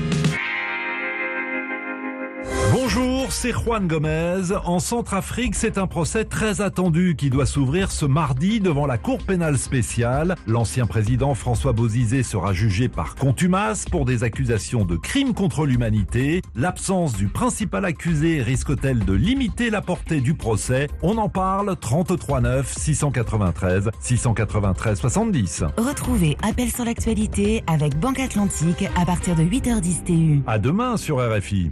Bonjour, c'est Juan Gomez. En Centrafrique, c'est un procès très attendu qui doit s'ouvrir ce mardi devant la Cour pénale spéciale. L'ancien président François Bozizé sera jugé par contumace pour des accusations de crimes contre l'humanité. L'absence du principal accusé risque-t-elle de limiter la portée du procès? On en parle 33 9 693 693 70. Retrouvez Appel sur l'actualité avec Banque Atlantique à partir de 8h10 TU. À demain sur RFI.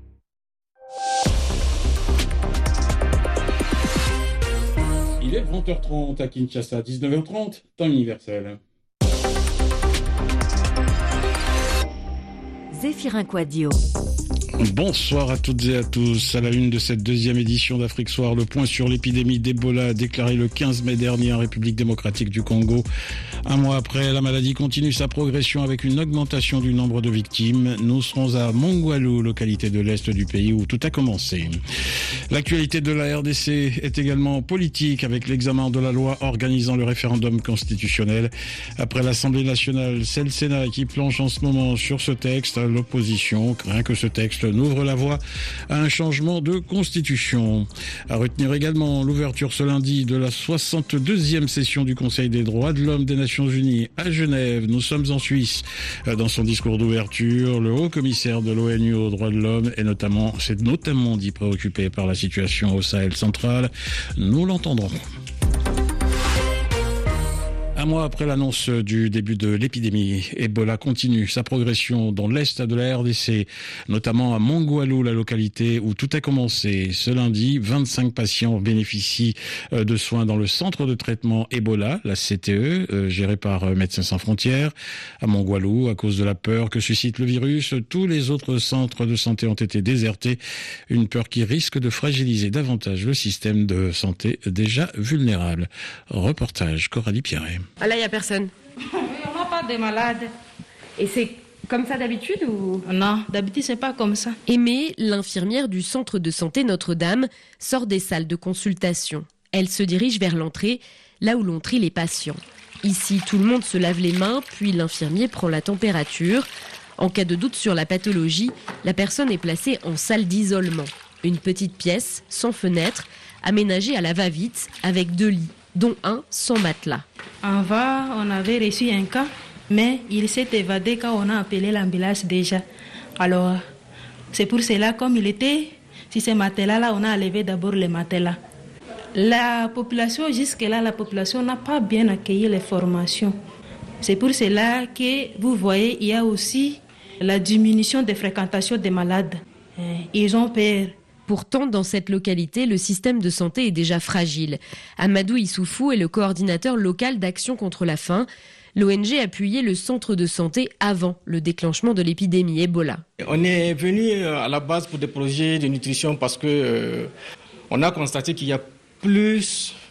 Il est 20h30 à Kinshasa, 19h30, temps universel. Zéphirin Quadio. Bonsoir à toutes et à tous. À la une de cette deuxième édition d'Afrique Soir, le point sur l'épidémie d'Ebola déclarée le 15 mai dernier en République démocratique du Congo. Un mois après, la maladie continue sa progression avec une augmentation du nombre de victimes. Nous serons à Mongwalu, localité de l'Est du pays où tout a commencé. L'actualité de la RDC est également politique avec l'examen de la loi organisant le référendum constitutionnel. Après l'Assemblée nationale, c'est le Sénat qui planche en ce moment sur ce texte. L'opposition craint que ce texte n'ouvre la voie à un changement de constitution. À retenir également l'ouverture ce lundi de la 62e session du Conseil des droits de l'homme des Nations Unies à Genève. Nous sommes en Suisse. Dans son discours d'ouverture, le haut commissaire de l'ONU aux droits de l'homme s'est notamment dit préoccupé par la situation au Sahel central. Nous l'entendrons. Un mois après l'annonce du début de l'épidémie, Ebola continue sa progression dans l'est de la RDC, notamment à Mongwalu, la localité où tout a commencé. Ce lundi, 25 patients bénéficient de soins dans le centre de traitement Ebola, la CTE, géré par Médecins sans frontières. À Mongwalu, à cause de la peur que suscite le virus, tous les autres centres de santé ont été désertés. Une peur qui risque de fragiliser davantage le système de santé déjà vulnérable. Reportage Coralie Pierret. Ah là, il n'y a personne. Oui, on n'a pas de malades. Et c'est comme ça d'habitude ou... Non, d'habitude, c'est pas comme ça. Aimée, l'infirmière du centre de santé Notre-Dame, sort des salles de consultation. Elle se dirige vers l'entrée, là où l'on trie les patients. Ici, tout le monde se lave les mains, puis l'infirmier prend la température. En cas de doute sur la pathologie, la personne est placée en salle d'isolement. Une petite pièce, sans fenêtre, aménagée à la va-vite, avec 2 lits, dont un sans matelas. En bas, on avait reçu un cas, mais il s'est évadé quand on a appelé l'ambulance déjà. Alors, c'est pour cela, comme il était, si ces matelas-là, on a enlevé d'abord les matelas. La population, jusque-là, la population n'a pas bien accueilli les formations. C'est pour cela que, vous voyez, il y a aussi la diminution des fréquentations des malades. Ils ont peur. Pourtant, dans cette localité, le système de santé est déjà fragile. Amadou Issoufou est le coordinateur local d'Action contre la faim. L'ONG appuyait le centre de santé avant le déclenchement de l'épidémie Ebola. On est venu à la base pour des projets de nutrition parce que on a constaté qu'il y a plus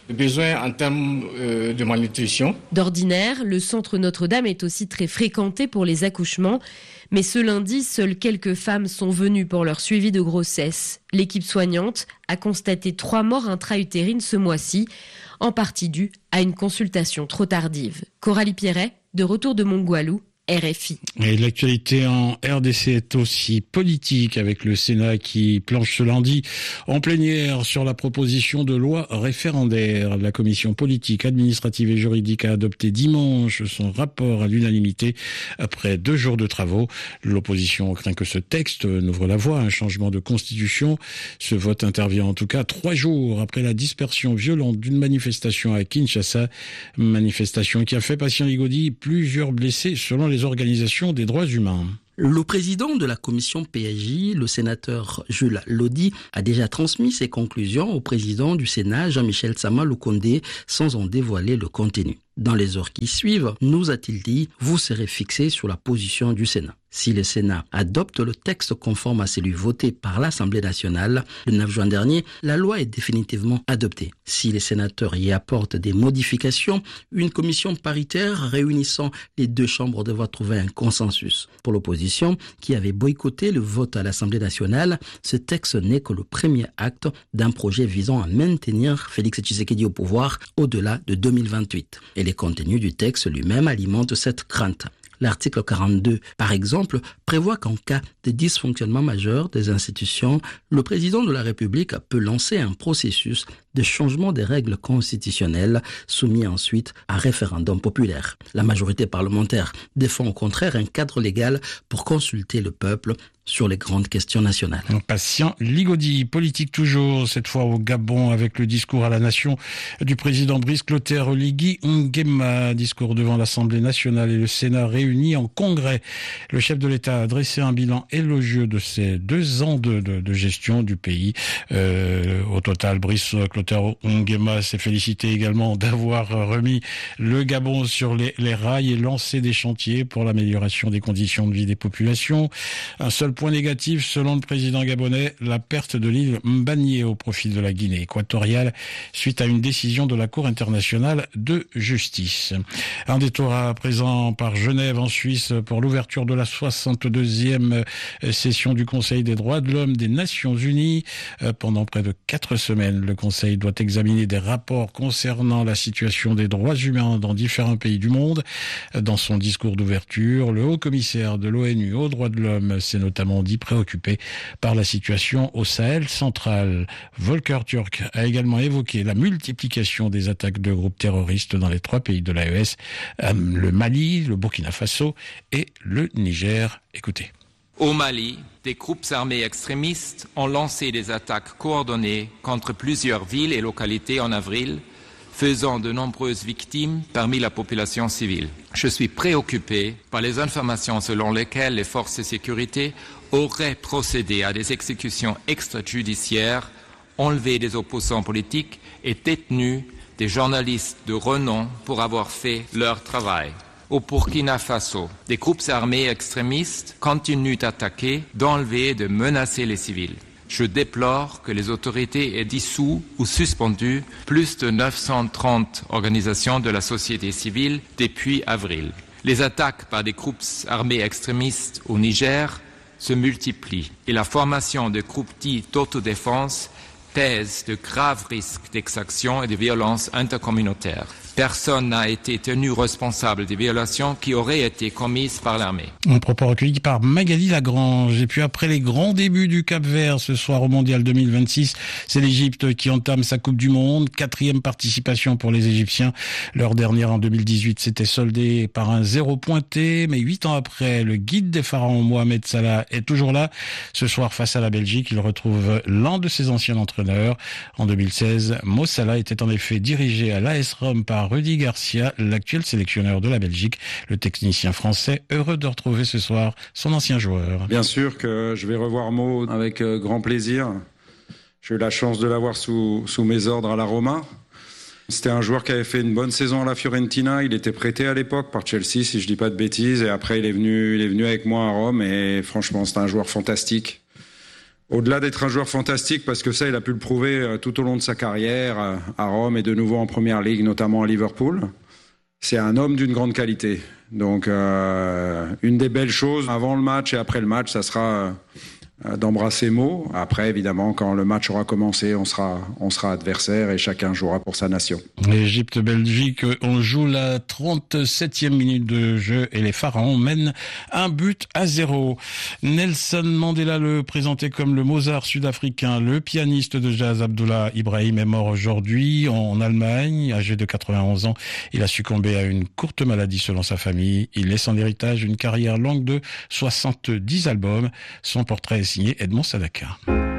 Le besoin en termes de malnutrition. D'ordinaire, le centre Notre-Dame est aussi très fréquenté pour les accouchements. Mais ce lundi, seules quelques femmes sont venues pour leur suivi de grossesse. L'équipe soignante a constaté 3 morts intra-utérines ce mois-ci, en partie due à une consultation trop tardive. Coralie Pierret, de retour de Mongoualou, RFI. Et l'actualité en RDC est aussi politique, avec le Sénat qui planche ce lundi en plénière sur la proposition de loi référendaire. La commission politique, administrative et juridique a adopté dimanche son rapport à l'unanimité après 2 jours de travaux. L'opposition craint que ce texte n'ouvre la voie à un changement de constitution. Ce vote intervient en tout cas 3 jours après la dispersion violente d'une manifestation à Kinshasa. Manifestation qui a fait, Patient Ligodi, plusieurs blessés selon les organisations des droits humains. Le président de la commission PAJ, le sénateur Jules Lodi, a déjà transmis ses conclusions au président du Sénat, Jean-Michel Sama Lukonde, sans en dévoiler le contenu. Dans les heures qui suivent, nous a-t-il dit, vous serez fixés sur la position du Sénat. Si le Sénat adopte le texte conforme à celui voté par l'Assemblée nationale le 9 juin dernier, la loi est définitivement adoptée. Si les sénateurs y apportent des modifications, une commission paritaire réunissant les 2 chambres devra trouver un consensus. Pour l'opposition, qui avait boycotté le vote à l'Assemblée nationale, ce texte n'est que le premier acte d'un projet visant à maintenir Félix Tshisekedi au pouvoir au-delà de 2028. Et les contenus du texte lui-même alimentent cette crainte. L'article 42, par exemple, prévoit qu'en cas de dysfonctionnement majeur des institutions, le président de la République peut lancer un processus de changement des règles constitutionnelles soumis ensuite à référendum populaire. La majorité parlementaire défend au contraire un cadre légal pour consulter le peuple sur les grandes questions nationales. Patient Ligodi, politique toujours, cette fois au Gabon, avec le discours à la nation du président Brice Clotaire Oligui Nguema, discours devant l'Assemblée nationale et le Sénat réunis en congrès. Le chef de l'État a dressé un bilan élogieux de ces 2 ans de gestion du pays. Au total, Brice Clotaire Nguema s'est félicité également d'avoir remis le Gabon sur les rails et lancé des chantiers pour l'amélioration des conditions de vie des populations. Un seul point négatif, selon le président gabonais, la perte de l'île Mbagné au profit de la Guinée équatoriale suite à une décision de la Cour internationale de justice. Un détour à présent par Genève en Suisse pour l'ouverture de la 62e session du Conseil des droits de l'homme des Nations Unies. Pendant près de 4 semaines, le Conseil doit examiner des rapports concernant la situation des droits humains dans différents pays du monde. Dans son discours d'ouverture, le haut-commissaire de l'ONU aux droits de l'homme s'est notamment dit préoccupé par la situation au Sahel central. Volker Turk a également évoqué la multiplication des attaques de groupes terroristes dans les 3 pays de l'AES, le Mali, le Burkina Faso et le Niger. Écoutez. Au Mali, des groupes armés extrémistes ont lancé des attaques coordonnées contre plusieurs villes et localités en avril, faisant de nombreuses victimes parmi la population civile. Je suis préoccupé par les informations selon lesquelles les forces de sécurité auraient procédé à des exécutions extrajudiciaires, enlevé des opposants politiques et détenu des journalistes de renom pour avoir fait leur travail. Au Burkina Faso, des groupes armés extrémistes continuent d'attaquer, d'enlever et de menacer les civils. Je déplore que les autorités aient dissous ou suspendu plus de 930 organisations de la société civile depuis avril. Les attaques par des groupes armés extrémistes au Niger se multiplient et la formation de groupes dits d'autodéfense pèse de graves risques d'exaction et de violences intercommunautaires. Personne n'a été tenu responsable des violations qui auraient été commises par l'armée. Un propos recueilli par Magali Lagrange. Et puis après les grands débuts du Cap-Vert ce soir au Mondial 2026, c'est l'Égypte qui entame sa Coupe du Monde. 4e participation pour les Égyptiens. Leur dernière en 2018 s'était soldée par un 0 pointé. Mais 8 ans après, le guide des pharaons, Mohamed Salah, est toujours là. Ce soir, face à la Belgique, il retrouve l'un de ses anciens entraîneurs. En 2016, Mo Salah était en effet dirigé à l'AS Rome par Rudy Garcia, l'actuel sélectionneur de la Belgique. Le technicien français, heureux de retrouver ce soir son ancien joueur. Bien sûr que je vais revoir Mo avec grand plaisir. J'ai eu la chance de l'avoir sous mes ordres à la Roma. C'était un joueur qui avait fait une bonne saison à la Fiorentina. Il était prêté à l'époque par Chelsea, si je dis pas de bêtises. Et après, il est venu avec moi à Rome. Et franchement, c'est un joueur fantastique. Au-delà d'être un joueur fantastique, parce que ça, il a pu le prouver tout au long de sa carrière à Rome et de nouveau en Première Ligue, notamment à Liverpool, c'est un homme d'une grande qualité. Donc, une des belles choses avant le match et après le match, ça sera d'embrasser Mo. Après, évidemment, quand le match aura commencé, on sera adversaire et chacun jouera pour sa nation. Égypte-Belgique, on joue la 37e minute de jeu et les Pharaons mènent 1-0. Nelson Mandela, le présenté comme le Mozart sud-africain, le pianiste de jazz Abdullah Ibrahim est mort aujourd'hui en Allemagne, âgé de 91 ans. Il a succombé à une courte maladie selon sa famille. Il laisse en héritage une carrière longue de 70 albums. Son portrait est signé Edmond Sadaka.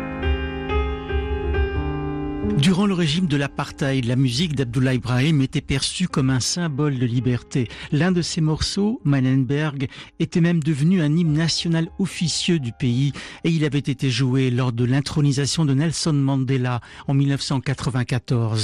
Durant le régime de l'apartheid, la musique d'Abdullah Ibrahim était perçue comme un symbole de liberté. L'un de ses morceaux, Mannenberg, était même devenu un hymne national officieux du pays et il avait été joué lors de l'intronisation de Nelson Mandela en 1994.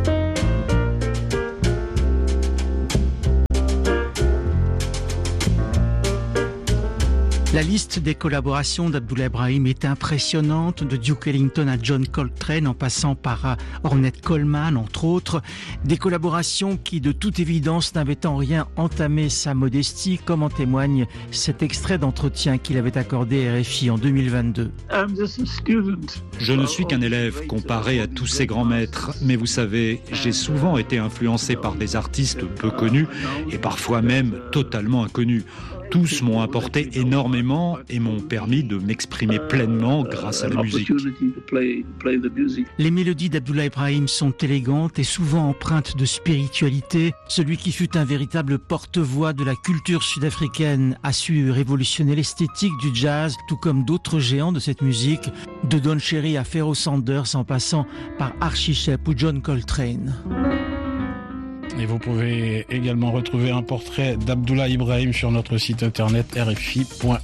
La liste des collaborations d'Abdullah Ibrahim est impressionnante, de Duke Ellington à John Coltrane en passant par Ornette Coleman entre autres. Des collaborations qui de toute évidence n'avaient en rien entamé sa modestie, comme en témoigne cet extrait d'entretien qu'il avait accordé à RFI en 2022. Je ne suis qu'un élève comparé à tous ces grands maîtres, mais vous savez, j'ai souvent été influencé par des artistes peu connus et parfois même totalement inconnus. Tous m'ont apporté énormément et m'ont permis de m'exprimer pleinement grâce à la musique. Les mélodies d'Abdullah Ibrahim sont élégantes et souvent empreintes de spiritualité. Celui qui fut un véritable porte-voix de la culture sud-africaine a su révolutionner l'esthétique du jazz, tout comme d'autres géants de cette musique, de Don Cherry à Pharoah Sanders en passant par Archie Shepp ou John Coltrane. Et vous pouvez également retrouver un portrait d'Abdullah Ibrahim sur notre site internet rfi.fr.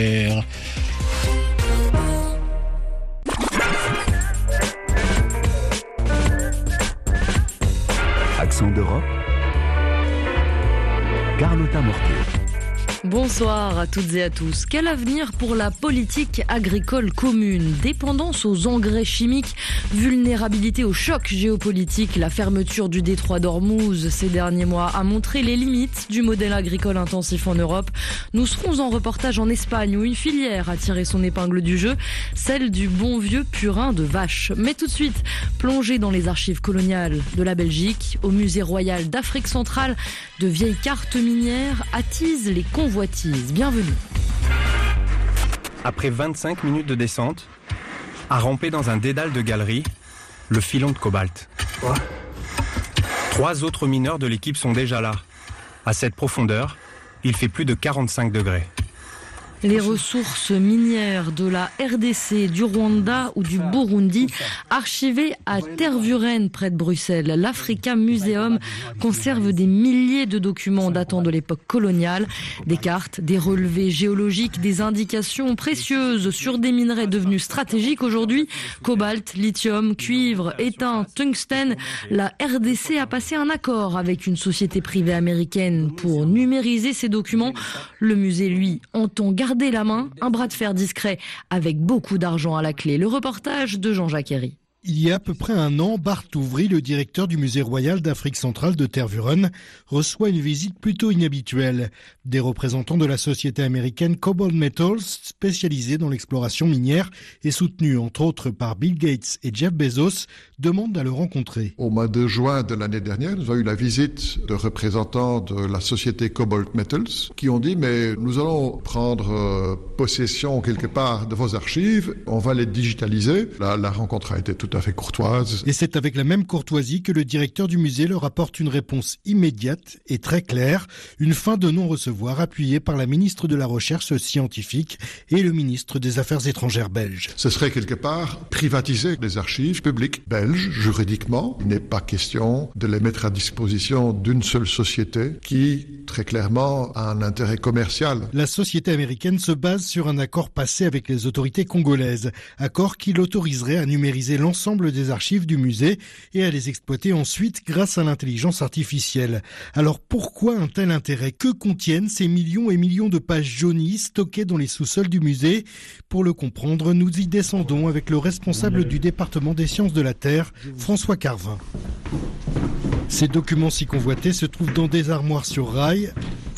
Accent d'Europe, Carlotta Mortier. Bonsoir à toutes et à tous. Quel avenir pour la politique agricole commune? Dépendance aux engrais chimiques, vulnérabilité au choc géopolitique, la fermeture du détroit d'Ormuz ces derniers mois a montré les limites du modèle agricole intensif en Europe. Nous serons en reportage en Espagne où une filière a tiré son épingle du jeu, celle du bon vieux purin de vache. Mais tout de suite, plongée dans les archives coloniales de la Belgique, au musée royal d'Afrique centrale, de vieilles cartes minières attisent les convoitises. Bienvenue. Après 25 minutes de descente, à ramper dans un dédale de galeries, le filon de cobalt. 3 autres mineurs de l'équipe sont déjà là. À cette profondeur, il fait plus de 45 degrés. Les ressources minières de la RDC, du Rwanda ou du Burundi, archivées à Tervuren près de Bruxelles. L'Africa Museum conserve des milliers de documents datant de l'époque coloniale, des cartes, des relevés géologiques, des indications précieuses sur des minerais devenus stratégiques aujourd'hui, cobalt, lithium, cuivre, étain, tungstène. La RDC a passé un accord avec une société privée américaine pour numériser ces documents. Le musée, lui, entend garder la main, un bras de fer discret avec beaucoup d'argent à la clé. Le reportage de Jean-Jacques Herry. Il y a à peu près un an, Bart Ouvry, le directeur du musée royal d'Afrique centrale de Tervuren, reçoit une visite plutôt inhabituelle. Des représentants de la société américaine Cobalt Metals, spécialisée dans l'exploration minière et soutenue entre autres par Bill Gates et Jeff Bezos, demandent à le rencontrer. Au mois de juin de l'année dernière, nous avons eu la visite de représentants de la société Cobalt Metals qui ont dit « mais nous allons prendre possession quelque part de vos archives, on va les digitaliser ». La rencontre a été tout à fait courtoise. Et c'est avec la même courtoisie que le directeur du musée leur apporte une réponse immédiate et très claire, une fin de non-recevoir appuyée par la ministre de la Recherche scientifique et le ministre des Affaires étrangères belge. Ce serait quelque part privatiser les archives publiques belges juridiquement. Il n'est pas question de les mettre à disposition d'une seule société qui, très clairement, a un intérêt commercial. La société américaine se base sur un accord passé avec les autorités congolaises, accord qui l'autoriserait à numériser l'ensemble l'ensemble des archives du musée et à les exploiter ensuite grâce à l'intelligence artificielle. Alors pourquoi un tel intérêt? Que contiennent ces millions et millions de pages jaunies stockées dans les sous-sols du musée? Pour le comprendre, nous y descendons avec le responsable du département des sciences de la Terre, François Carvin. Ces documents si convoités se trouvent dans des armoires sur rails.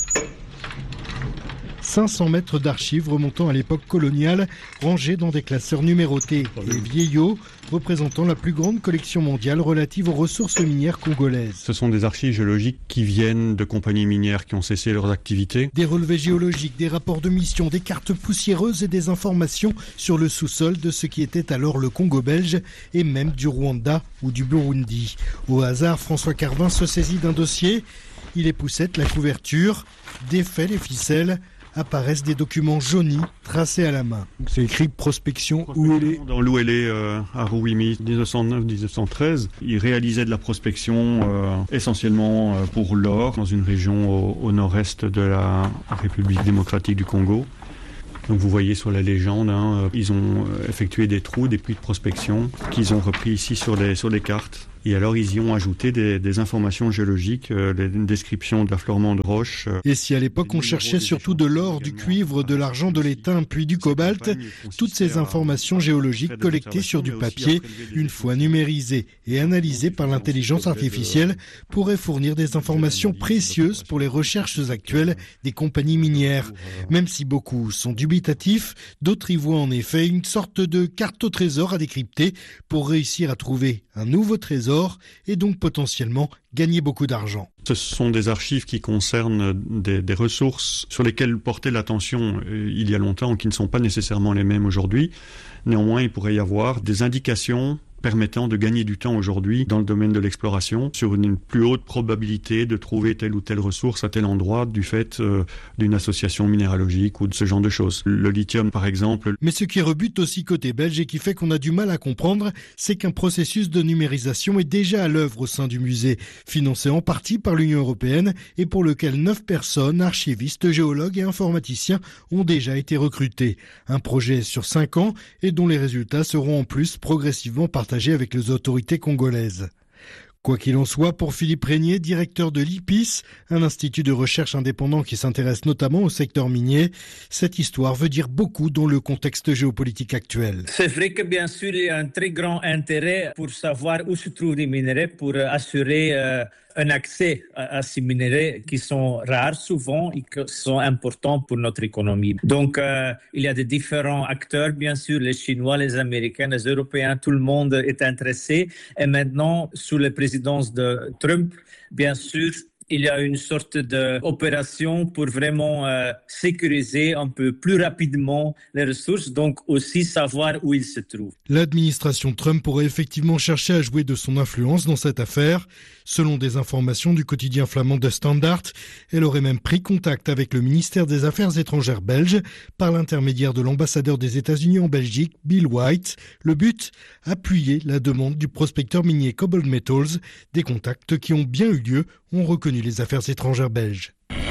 500 mètres d'archives remontant à l'époque coloniale, rangées dans des classeurs numérotés et vieillots, représentant la plus grande collection mondiale relative aux ressources minières congolaises. Ce sont des archives géologiques qui viennent de compagnies minières qui ont cessé leurs activités. Des relevés géologiques, des rapports de mission, des cartes poussiéreuses et des informations sur le sous-sol de ce qui était alors le Congo belge et même du Rwanda ou du Burundi. Au hasard, François Carvin se saisit d'un dossier, il époussette la couverture, défait les ficelles, apparaissent des documents jaunis tracés à la main. C'est écrit prospection Ouélé. Dans l'Ouélé à Rouimi, 1909-1913, il réalisait de la prospection essentiellement pour l'or dans une région au nord-est de la République démocratique du Congo. Donc vous voyez sur la légende, ils ont effectué des trous, des puits de prospection qu'ils ont repris ici sur les cartes. Et alors ils y ont ajouté des informations géologiques, des descriptions d'affleurements de roches. Et si à l'époque on cherchait surtout de l'or, du cuivre, de l'argent, de l'étain, puis du cobalt, toutes ces informations géologiques collectées sur du papier, une fois numérisées et analysées par l'intelligence artificielle, pourraient fournir des informations précieuses pour les recherches actuelles des compagnies minières. Même si beaucoup sont dubitatifs, d'autres y voient en effet une sorte de carte au trésor à décrypter pour réussir à trouver un nouveau trésor et donc potentiellement gagner beaucoup d'argent. Ce sont des archives qui concernent des ressources sur lesquelles portait l'attention il y a longtemps, qui ne sont pas nécessairement les mêmes aujourd'hui. Néanmoins, il pourrait y avoir des indications permettant de gagner du temps aujourd'hui dans le domaine de l'exploration sur une plus haute probabilité de trouver telle ou telle ressource à tel endroit du fait d'une association minéralogique ou de ce genre de choses. Le lithium par exemple. Mais ce qui rebute aussi côté belge et qui fait qu'on a du mal à comprendre, c'est qu'un processus de numérisation est déjà à l'œuvre au sein du musée, financé en partie par l'Union européenne et pour lequel 9 personnes, archivistes, géologues et informaticiens ont déjà été recrutés. Un projet sur 5 ans et dont les résultats seront en plus progressivement partagés avec les autorités congolaises. Quoi qu'il en soit, pour Philippe Régnier, directeur de l'IPIS, un institut de recherche indépendant qui s'intéresse notamment au secteur minier, cette histoire veut dire beaucoup dans le contexte géopolitique actuel. C'est vrai que bien sûr, il y a un très grand intérêt pour savoir où se trouvent les minerais pour assurer un accès à ces minerais qui sont rares souvent et qui sont importants pour notre économie. Donc, il y a des différents acteurs, bien sûr, les Chinois, les Américains, les Européens, tout le monde est intéressé. Et maintenant, sous la présidence de Trump, bien sûr, il y a une sorte d'opération pour vraiment sécuriser un peu plus rapidement les ressources, donc aussi savoir où ils se trouvent. L'administration Trump pourrait effectivement chercher à jouer de son influence dans cette affaire. Selon des informations du quotidien flamand De Standaard, elle aurait même pris contact avec le ministère des Affaires étrangères belge par l'intermédiaire de l'ambassadeur des États-Unis en Belgique, Bill White. Le but, appuyer la demande du prospecteur minier Cobalt Metals. Des contacts qui ont bien eu lieu, ont reconnu les affaires étrangères belges.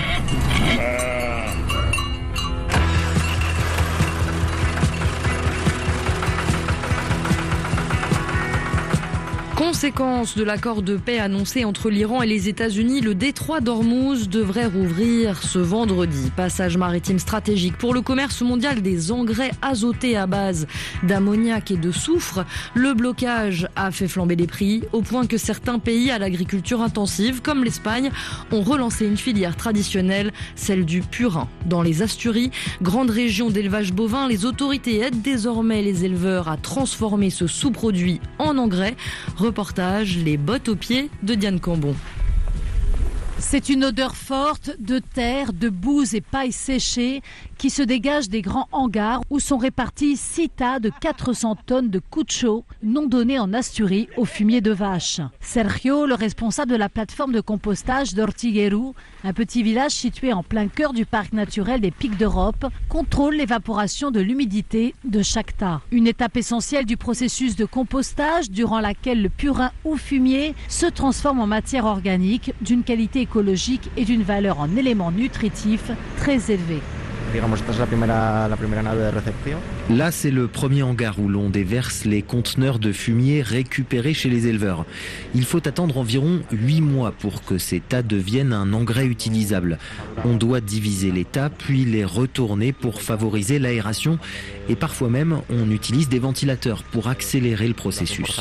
Conséquence de l'accord de paix annoncé entre l'Iran et les États-Unis, le détroit d'Ormuz devrait rouvrir ce vendredi. Passage maritime stratégique pour le commerce mondial des engrais azotés à base d'ammoniac et de soufre. Le blocage a fait flamber les prix au point que certains pays à l'agriculture intensive, comme l'Espagne, ont relancé une filière traditionnelle, celle du purin. Dans les Asturies, grande région d'élevage bovin, les autorités aident désormais les éleveurs à transformer ce sous-produit en engrais. Reportage, les bottes aux pieds de Diane Cambon. C'est une odeur forte de terre, de bouse et paille séchée qui se dégage des grands hangars où sont répartis 6 tas de 400 tonnes de coucho non données en Asturie au fumier de vache. Sergio, le responsable de la plateforme de compostage d'Ortigueru, un petit village situé en plein cœur du parc naturel des Pics d'Europe, contrôle l'évaporation de l'humidité de chaque tas. Une étape essentielle du processus de compostage durant laquelle le purin ou fumier se transforme en matière organique d'une qualité écologique et d'une valeur en éléments nutritifs très élevée. Là, c'est le premier hangar où l'on déverse les conteneurs de fumier récupérés chez les éleveurs. Il faut attendre environ 8 mois pour que ces tas deviennent un engrais utilisable. On doit diviser les tas, puis les retourner pour favoriser l'aération. Et parfois même, on utilise des ventilateurs pour accélérer le processus.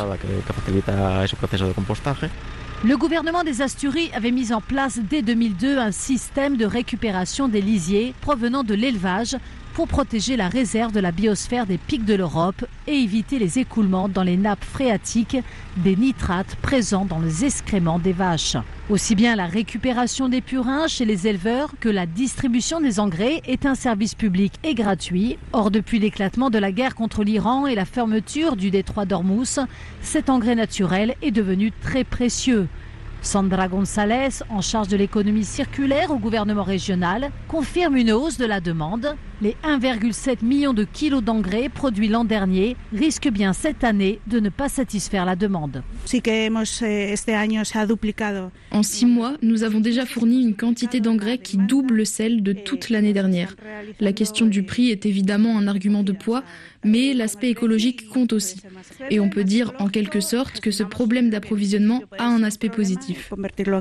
Le gouvernement des Asturies avait mis en place dès 2002 un système de récupération des lisiers provenant de l'élevage pour protéger la réserve de la biosphère des pics de l'Europe et éviter les écoulements dans les nappes phréatiques des nitrates présents dans les excréments des vaches. Aussi bien la récupération des purins chez les éleveurs que la distribution des engrais est un service public et gratuit. Or, depuis l'éclatement de la guerre contre l'Iran et la fermeture du détroit d'Ormuz, cet engrais naturel est devenu très précieux. Sandra González, en charge de l'économie circulaire au gouvernement régional, confirme une hausse de la demande. Les 1,7 million de kilos d'engrais produits l'an dernier risquent bien cette année de ne pas satisfaire la demande. En 6 mois, nous avons déjà fourni une quantité d'engrais qui double celle de toute l'année dernière. La question du prix est évidemment un argument de poids, mais l'aspect écologique compte aussi. Et on peut dire en quelque sorte que ce problème d'approvisionnement a un aspect positif.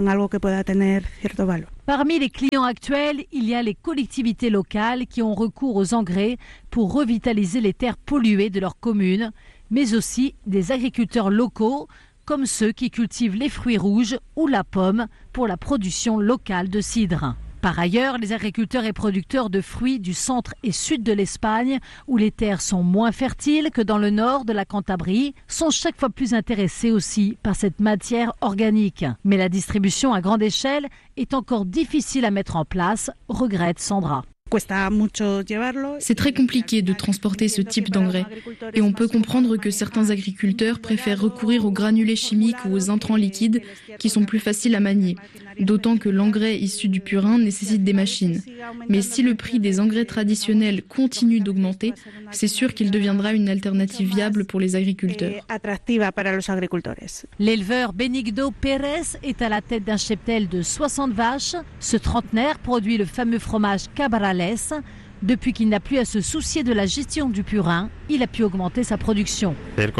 Parmi les clients actuels, il y a les collectivités locales qui ont recours aux engrais pour revitaliser les terres polluées de leur commune, mais aussi des agriculteurs locaux comme ceux qui cultivent les fruits rouges ou la pomme pour la production locale de cidre. Par ailleurs, les agriculteurs et producteurs de fruits du centre et sud de l'Espagne, où les terres sont moins fertiles que dans le nord de la Cantabrie, sont chaque fois plus intéressés aussi par cette matière organique. Mais la distribution à grande échelle est encore difficile à mettre en place, regrette Sandra. C'est très compliqué de transporter ce type d'engrais et on peut comprendre que certains agriculteurs préfèrent recourir aux granulés chimiques ou aux intrants liquides qui sont plus faciles à manier, d'autant que l'engrais issu du purin nécessite des machines. Mais si le prix des engrais traditionnels continue d'augmenter, c'est sûr qu'il deviendra une alternative viable pour les agriculteurs. L'éleveur Benigdo Pérez est à la tête d'un cheptel de 60 vaches. Ce trentenaire produit le fameux fromage Cabrales. Depuis qu'il n'a plus à se soucier de la gestion du purin, il a pu augmenter sa production.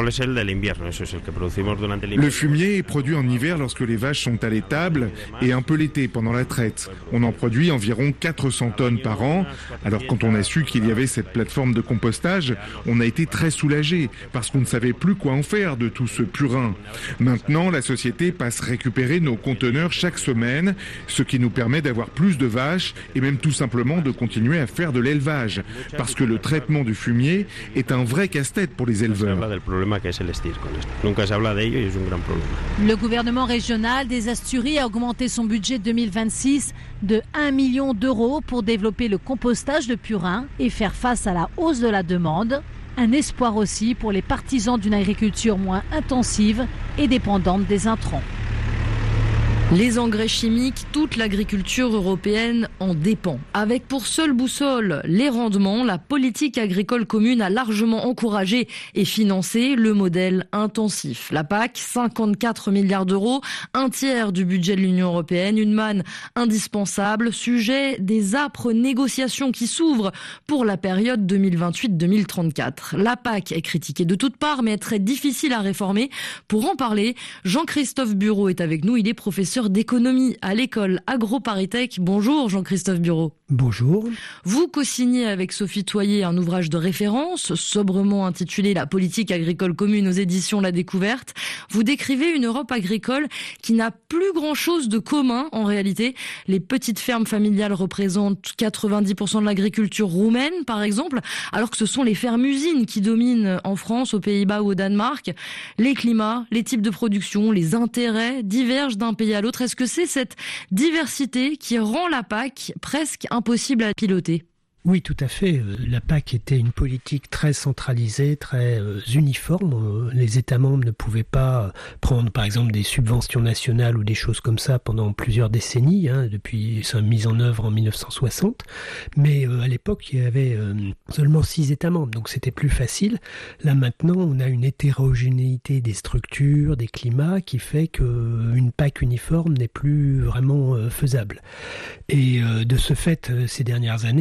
Le fumier est produit en hiver lorsque les vaches sont à l'étable et un peu l'été pendant la traite. On en produit environ 400 tonnes par an. Alors quand on a su qu'il y avait cette plateforme de compostage, on a été très soulagés parce qu'on ne savait plus quoi en faire de tout ce purin. Maintenant, la société passe récupérer nos conteneurs chaque semaine, ce qui nous permet d'avoir plus de vaches et même tout simplement de continuer à faire de l'élevage, parce que le traitement du fumier est un vrai casse-tête pour les éleveurs. Le gouvernement régional des Asturies a augmenté son budget 2026 de 1 million d'euros pour développer le compostage de purin et faire face à la hausse de la demande. Un espoir aussi pour les partisans d'une agriculture moins intensive et dépendante des intrants. Les engrais chimiques, toute l'agriculture européenne en dépend. Avec pour seule boussole les rendements, la politique agricole commune a largement encouragé et financé le modèle intensif. La PAC, 54 milliards d'euros, un tiers du budget de l'Union européenne, une manne indispensable, sujet des âpres négociations qui s'ouvrent pour la période 2028-2034. La PAC est critiquée de toutes parts, mais est très difficile à réformer. Pour en parler, Jean-Christophe Bureau est avec nous, il est professeur d'économie à l'école AgroParisTech. Bonjour Jean-Christophe Bureau. Bonjour. Vous co-signez avec Sophie Toyer un ouvrage de référence, sobrement intitulé La politique agricole commune aux éditions La Découverte. Vous décrivez une Europe agricole qui n'a plus grand-chose de commun en réalité. Les petites fermes familiales représentent 90% de l'agriculture roumaine par exemple, alors que ce sont les fermes-usines qui dominent en France, aux Pays-Bas ou au Danemark. Les climats, les types de production, les intérêts divergent d'un pays à l'autre. Est-ce que c'est cette diversité qui rend la PAC presque impossible à piloter ? Oui, tout à fait. La PAC était une politique très centralisée, très uniforme. Les États membres ne pouvaient pas prendre, par exemple, des subventions nationales ou des choses comme ça pendant plusieurs décennies, depuis sa mise en œuvre en 1960. Mais à l'époque, il y avait seulement 6 États membres, donc c'était plus facile. Là, maintenant, on a une hétérogénéité des structures, des climats, qui fait qu'une PAC uniforme n'est plus vraiment faisable. Et de ce fait, ces dernières années, on a évoqué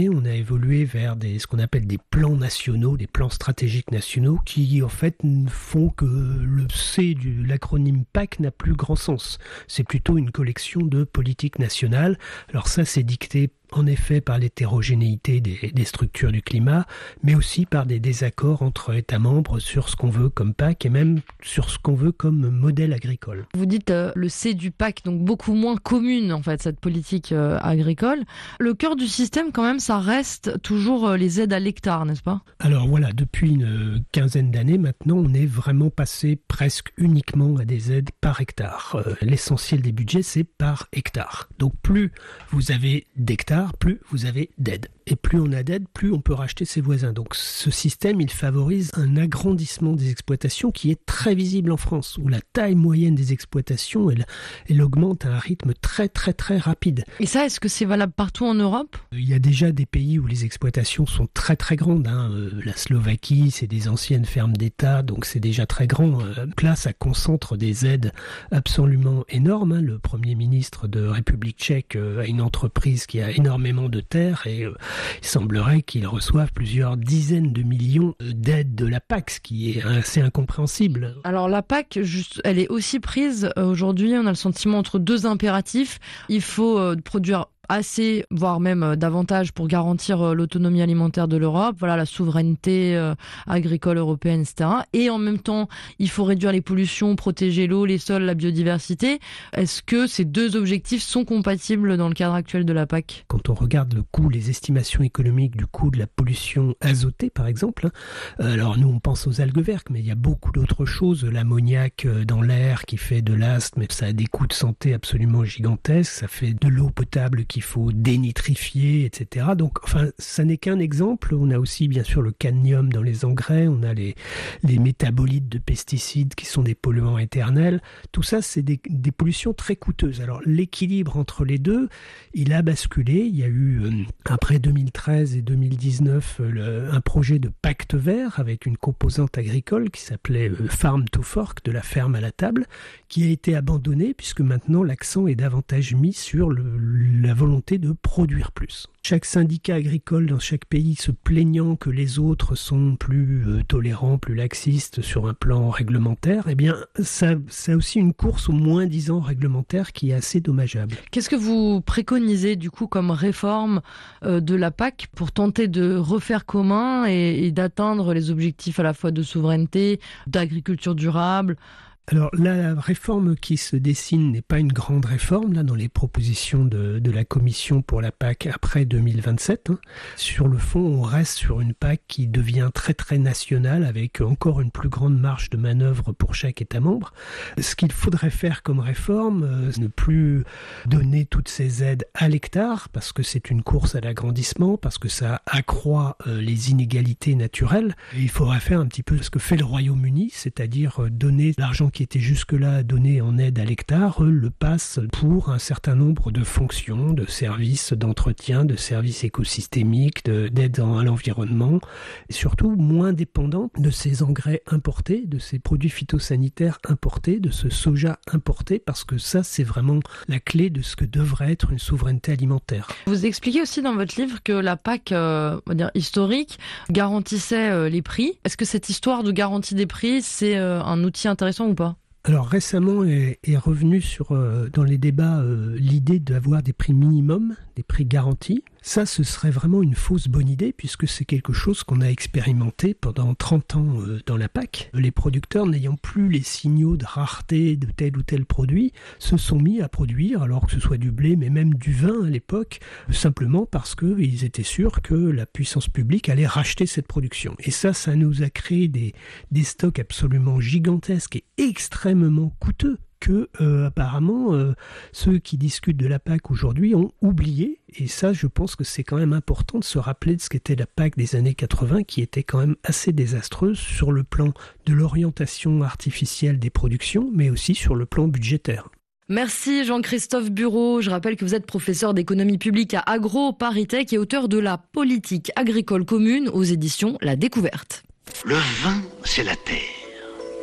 évoluer vers ce qu'on appelle des plans nationaux, des plans stratégiques nationaux, qui en fait font que le C de l'acronyme PAC n'a plus grand sens. C'est plutôt une collection de politiques nationales. Alors ça, c'est dicté en effet par l'hétérogénéité des structures du climat, mais aussi par des désaccords entre États membres sur ce qu'on veut comme PAC et même sur ce qu'on veut comme modèle agricole. Vous dites le C du PAC, donc beaucoup moins commune en fait, cette politique agricole. Le cœur du système quand même, ça reste toujours les aides à l'hectare, n'est-ce pas ? Alors voilà, depuis une quinzaine d'années maintenant, on est vraiment passé presque uniquement à des aides par hectare. L'essentiel des budgets, c'est par hectare. Donc plus vous avez d'hectares, plus vous avez d'aides. Et plus on a d'aides, plus on peut racheter ses voisins. Donc ce système, il favorise un agrandissement des exploitations qui est très visible en France, où la taille moyenne des exploitations, elle augmente à un rythme très très très rapide. Et ça, est-ce que c'est valable partout en Europe ? Il y a déjà des pays où les exploitations sont très très grandes. La Slovaquie, c'est des anciennes fermes d'État, donc c'est déjà très grand. Là, ça concentre des aides absolument énormes. Le Premier ministre de République tchèque a une entreprise qui a énormément de terres et il semblerait qu'ils reçoivent plusieurs dizaines de millions d'aides de la PAC, ce qui est assez incompréhensible. Alors la PAC, elle est aussi prise aujourd'hui, on a le sentiment entre deux impératifs. Il faut produire assez, voire même davantage pour garantir l'autonomie alimentaire de l'Europe, voilà, la souveraineté agricole européenne, etc. Et en même temps, il faut réduire les pollutions, protéger l'eau, les sols, la biodiversité. Est-ce que ces deux objectifs sont compatibles dans le cadre actuel de la PAC ? Quand on regarde le coût, les estimations économiques du coût de la pollution azotée, par exemple, alors nous on pense aux algues vertes, mais il y a beaucoup d'autres choses, l'ammoniac dans l'air qui fait de l'asthme, ça a des coûts de santé absolument gigantesques, ça fait de l'eau potable qui il faut dénitrifier, etc. Donc, enfin, ça n'est qu'un exemple. On a aussi, bien sûr, le cadmium dans les engrais. On a les métabolites de pesticides qui sont des polluants éternels. Tout ça, c'est des pollutions très coûteuses. Alors, l'équilibre entre les deux, il a basculé. Il y a eu, après 2013 et 2019, un projet de pacte vert avec une composante agricole qui s'appelait Farm to Fork, de la ferme à la table, qui a été abandonné puisque maintenant l'accent est davantage mis sur la volonté de produire plus. Chaque syndicat agricole dans chaque pays se plaignant que les autres sont plus tolérants, plus laxistes sur un plan réglementaire, eh bien, ça a aussi une course au moins-disant réglementaire qui est assez dommageable. Qu'est-ce que vous préconisez du coup comme réforme de la PAC pour tenter de refaire commun et d'atteindre les objectifs à la fois de souveraineté, d'agriculture durable ? Alors la réforme qui se dessine n'est pas une grande réforme là dans les propositions de la Commission pour la PAC après 2027. Sur le fond, on reste sur une PAC qui devient très très nationale avec encore une plus grande marge de manœuvre pour chaque État membre. Ce qu'il faudrait faire comme réforme, ne plus donner toutes ces aides à l'hectare parce que c'est une course à l'agrandissement, parce que ça accroît les inégalités naturelles. Et il faudrait faire un petit peu ce que fait le Royaume-Uni, c'est-à-dire donner l'argent qui était jusque-là donné en aide à l'hectare, le passe pour un certain nombre de fonctions, de services d'entretien, de services écosystémiques, d'aide à l'environnement, et surtout moins dépendant de ces engrais importés, de ces produits phytosanitaires importés, de ce soja importé, parce que ça, c'est vraiment la clé de ce que devrait être une souveraineté alimentaire. Vous expliquez aussi dans votre livre que la PAC, on va dire historique, garantissait les prix. Est-ce que cette histoire de garantie des prix, c'est un outil intéressant ou pas ? Alors récemment est revenu dans les débats l'idée d'avoir des prix minimums, des prix garantis. Ça, ce serait vraiment une fausse bonne idée puisque c'est quelque chose qu'on a expérimenté pendant 30 ans dans la PAC. Les producteurs, n'ayant plus les signaux de rareté de tel ou tel produit, se sont mis à produire, alors que ce soit du blé, mais même du vin à l'époque, simplement parce qu'ils étaient sûrs que la puissance publique allait racheter cette production. Et ça nous a créé des stocks absolument gigantesques et extrêmement coûteux que apparemment ceux qui discutent de la PAC aujourd'hui ont oublié. Et ça, je pense que c'est quand même important de se rappeler de ce qu'était la PAC des années 80, qui était quand même assez désastreuse sur le plan de l'orientation artificielle des productions, mais aussi sur le plan budgétaire. Merci Jean-Christophe Bureau. Je rappelle que vous êtes professeur d'économie publique à AgroParisTech et auteur de la politique agricole commune aux éditions La Découverte. Le vin, c'est la terre.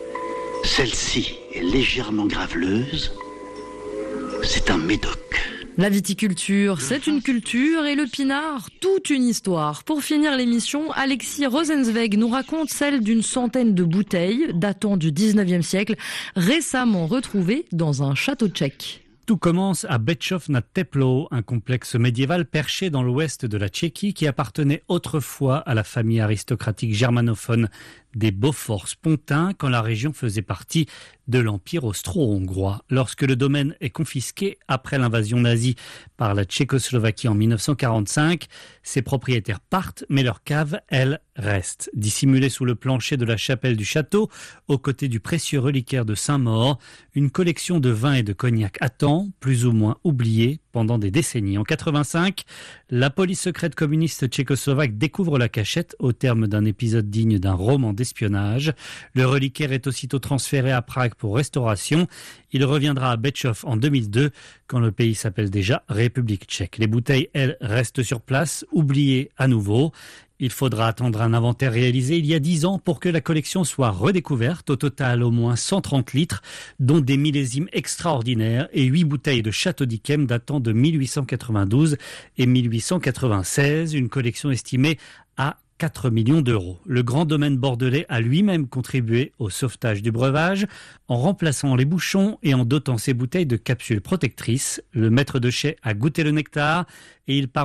Celle-ci est légèrement graveleuse. C'est un médoc. La viticulture, c'est une culture et le pinard, toute une histoire. Pour finir l'émission, Alexis Rosenzweig nous raconte celle d'une centaine de bouteilles datant du 19e siècle, récemment retrouvées dans un château tchèque. Tout commence à Bečov nad Teplou, un complexe médiéval perché dans l'ouest de la Tchéquie qui appartenait autrefois à la famille aristocratique germanophone des Beaufort-Spontin quand la région faisait partie de l'Empire austro-hongrois. Lorsque le domaine est confisqué après l'invasion nazie par la Tchécoslovaquie en 1945, ses propriétaires partent, mais leur cave, elle, reste. Dissimulée sous le plancher de la chapelle du château, aux côtés du précieux reliquaire de Saint-Maur, une collection de vins et de cognac attend, plus ou moins oubliée pendant des décennies. En 1985, la police secrète communiste tchécoslovaque découvre la cachette au terme d'un épisode digne d'un roman d'espionnage. Le reliquaire est aussitôt transféré à Prague pour restauration. Il reviendra à Bečov en 2002, quand le pays s'appelle déjà République tchèque. Les bouteilles, elles, restent sur place, oubliées à nouveau. Il faudra attendre un inventaire réalisé il y a 10 ans pour que la collection soit redécouverte. Au total, au moins 130 litres, dont des millésimes extraordinaires et 8 bouteilles de Château d'Yquem datant de 1892 et 1896. Une collection estimée à 4 millions d'euros. Le grand domaine bordelais a lui-même contribué au sauvetage du breuvage en remplaçant les bouchons et en dotant ses bouteilles de capsules protectrices. Le maître de chai a goûté le nectar et il part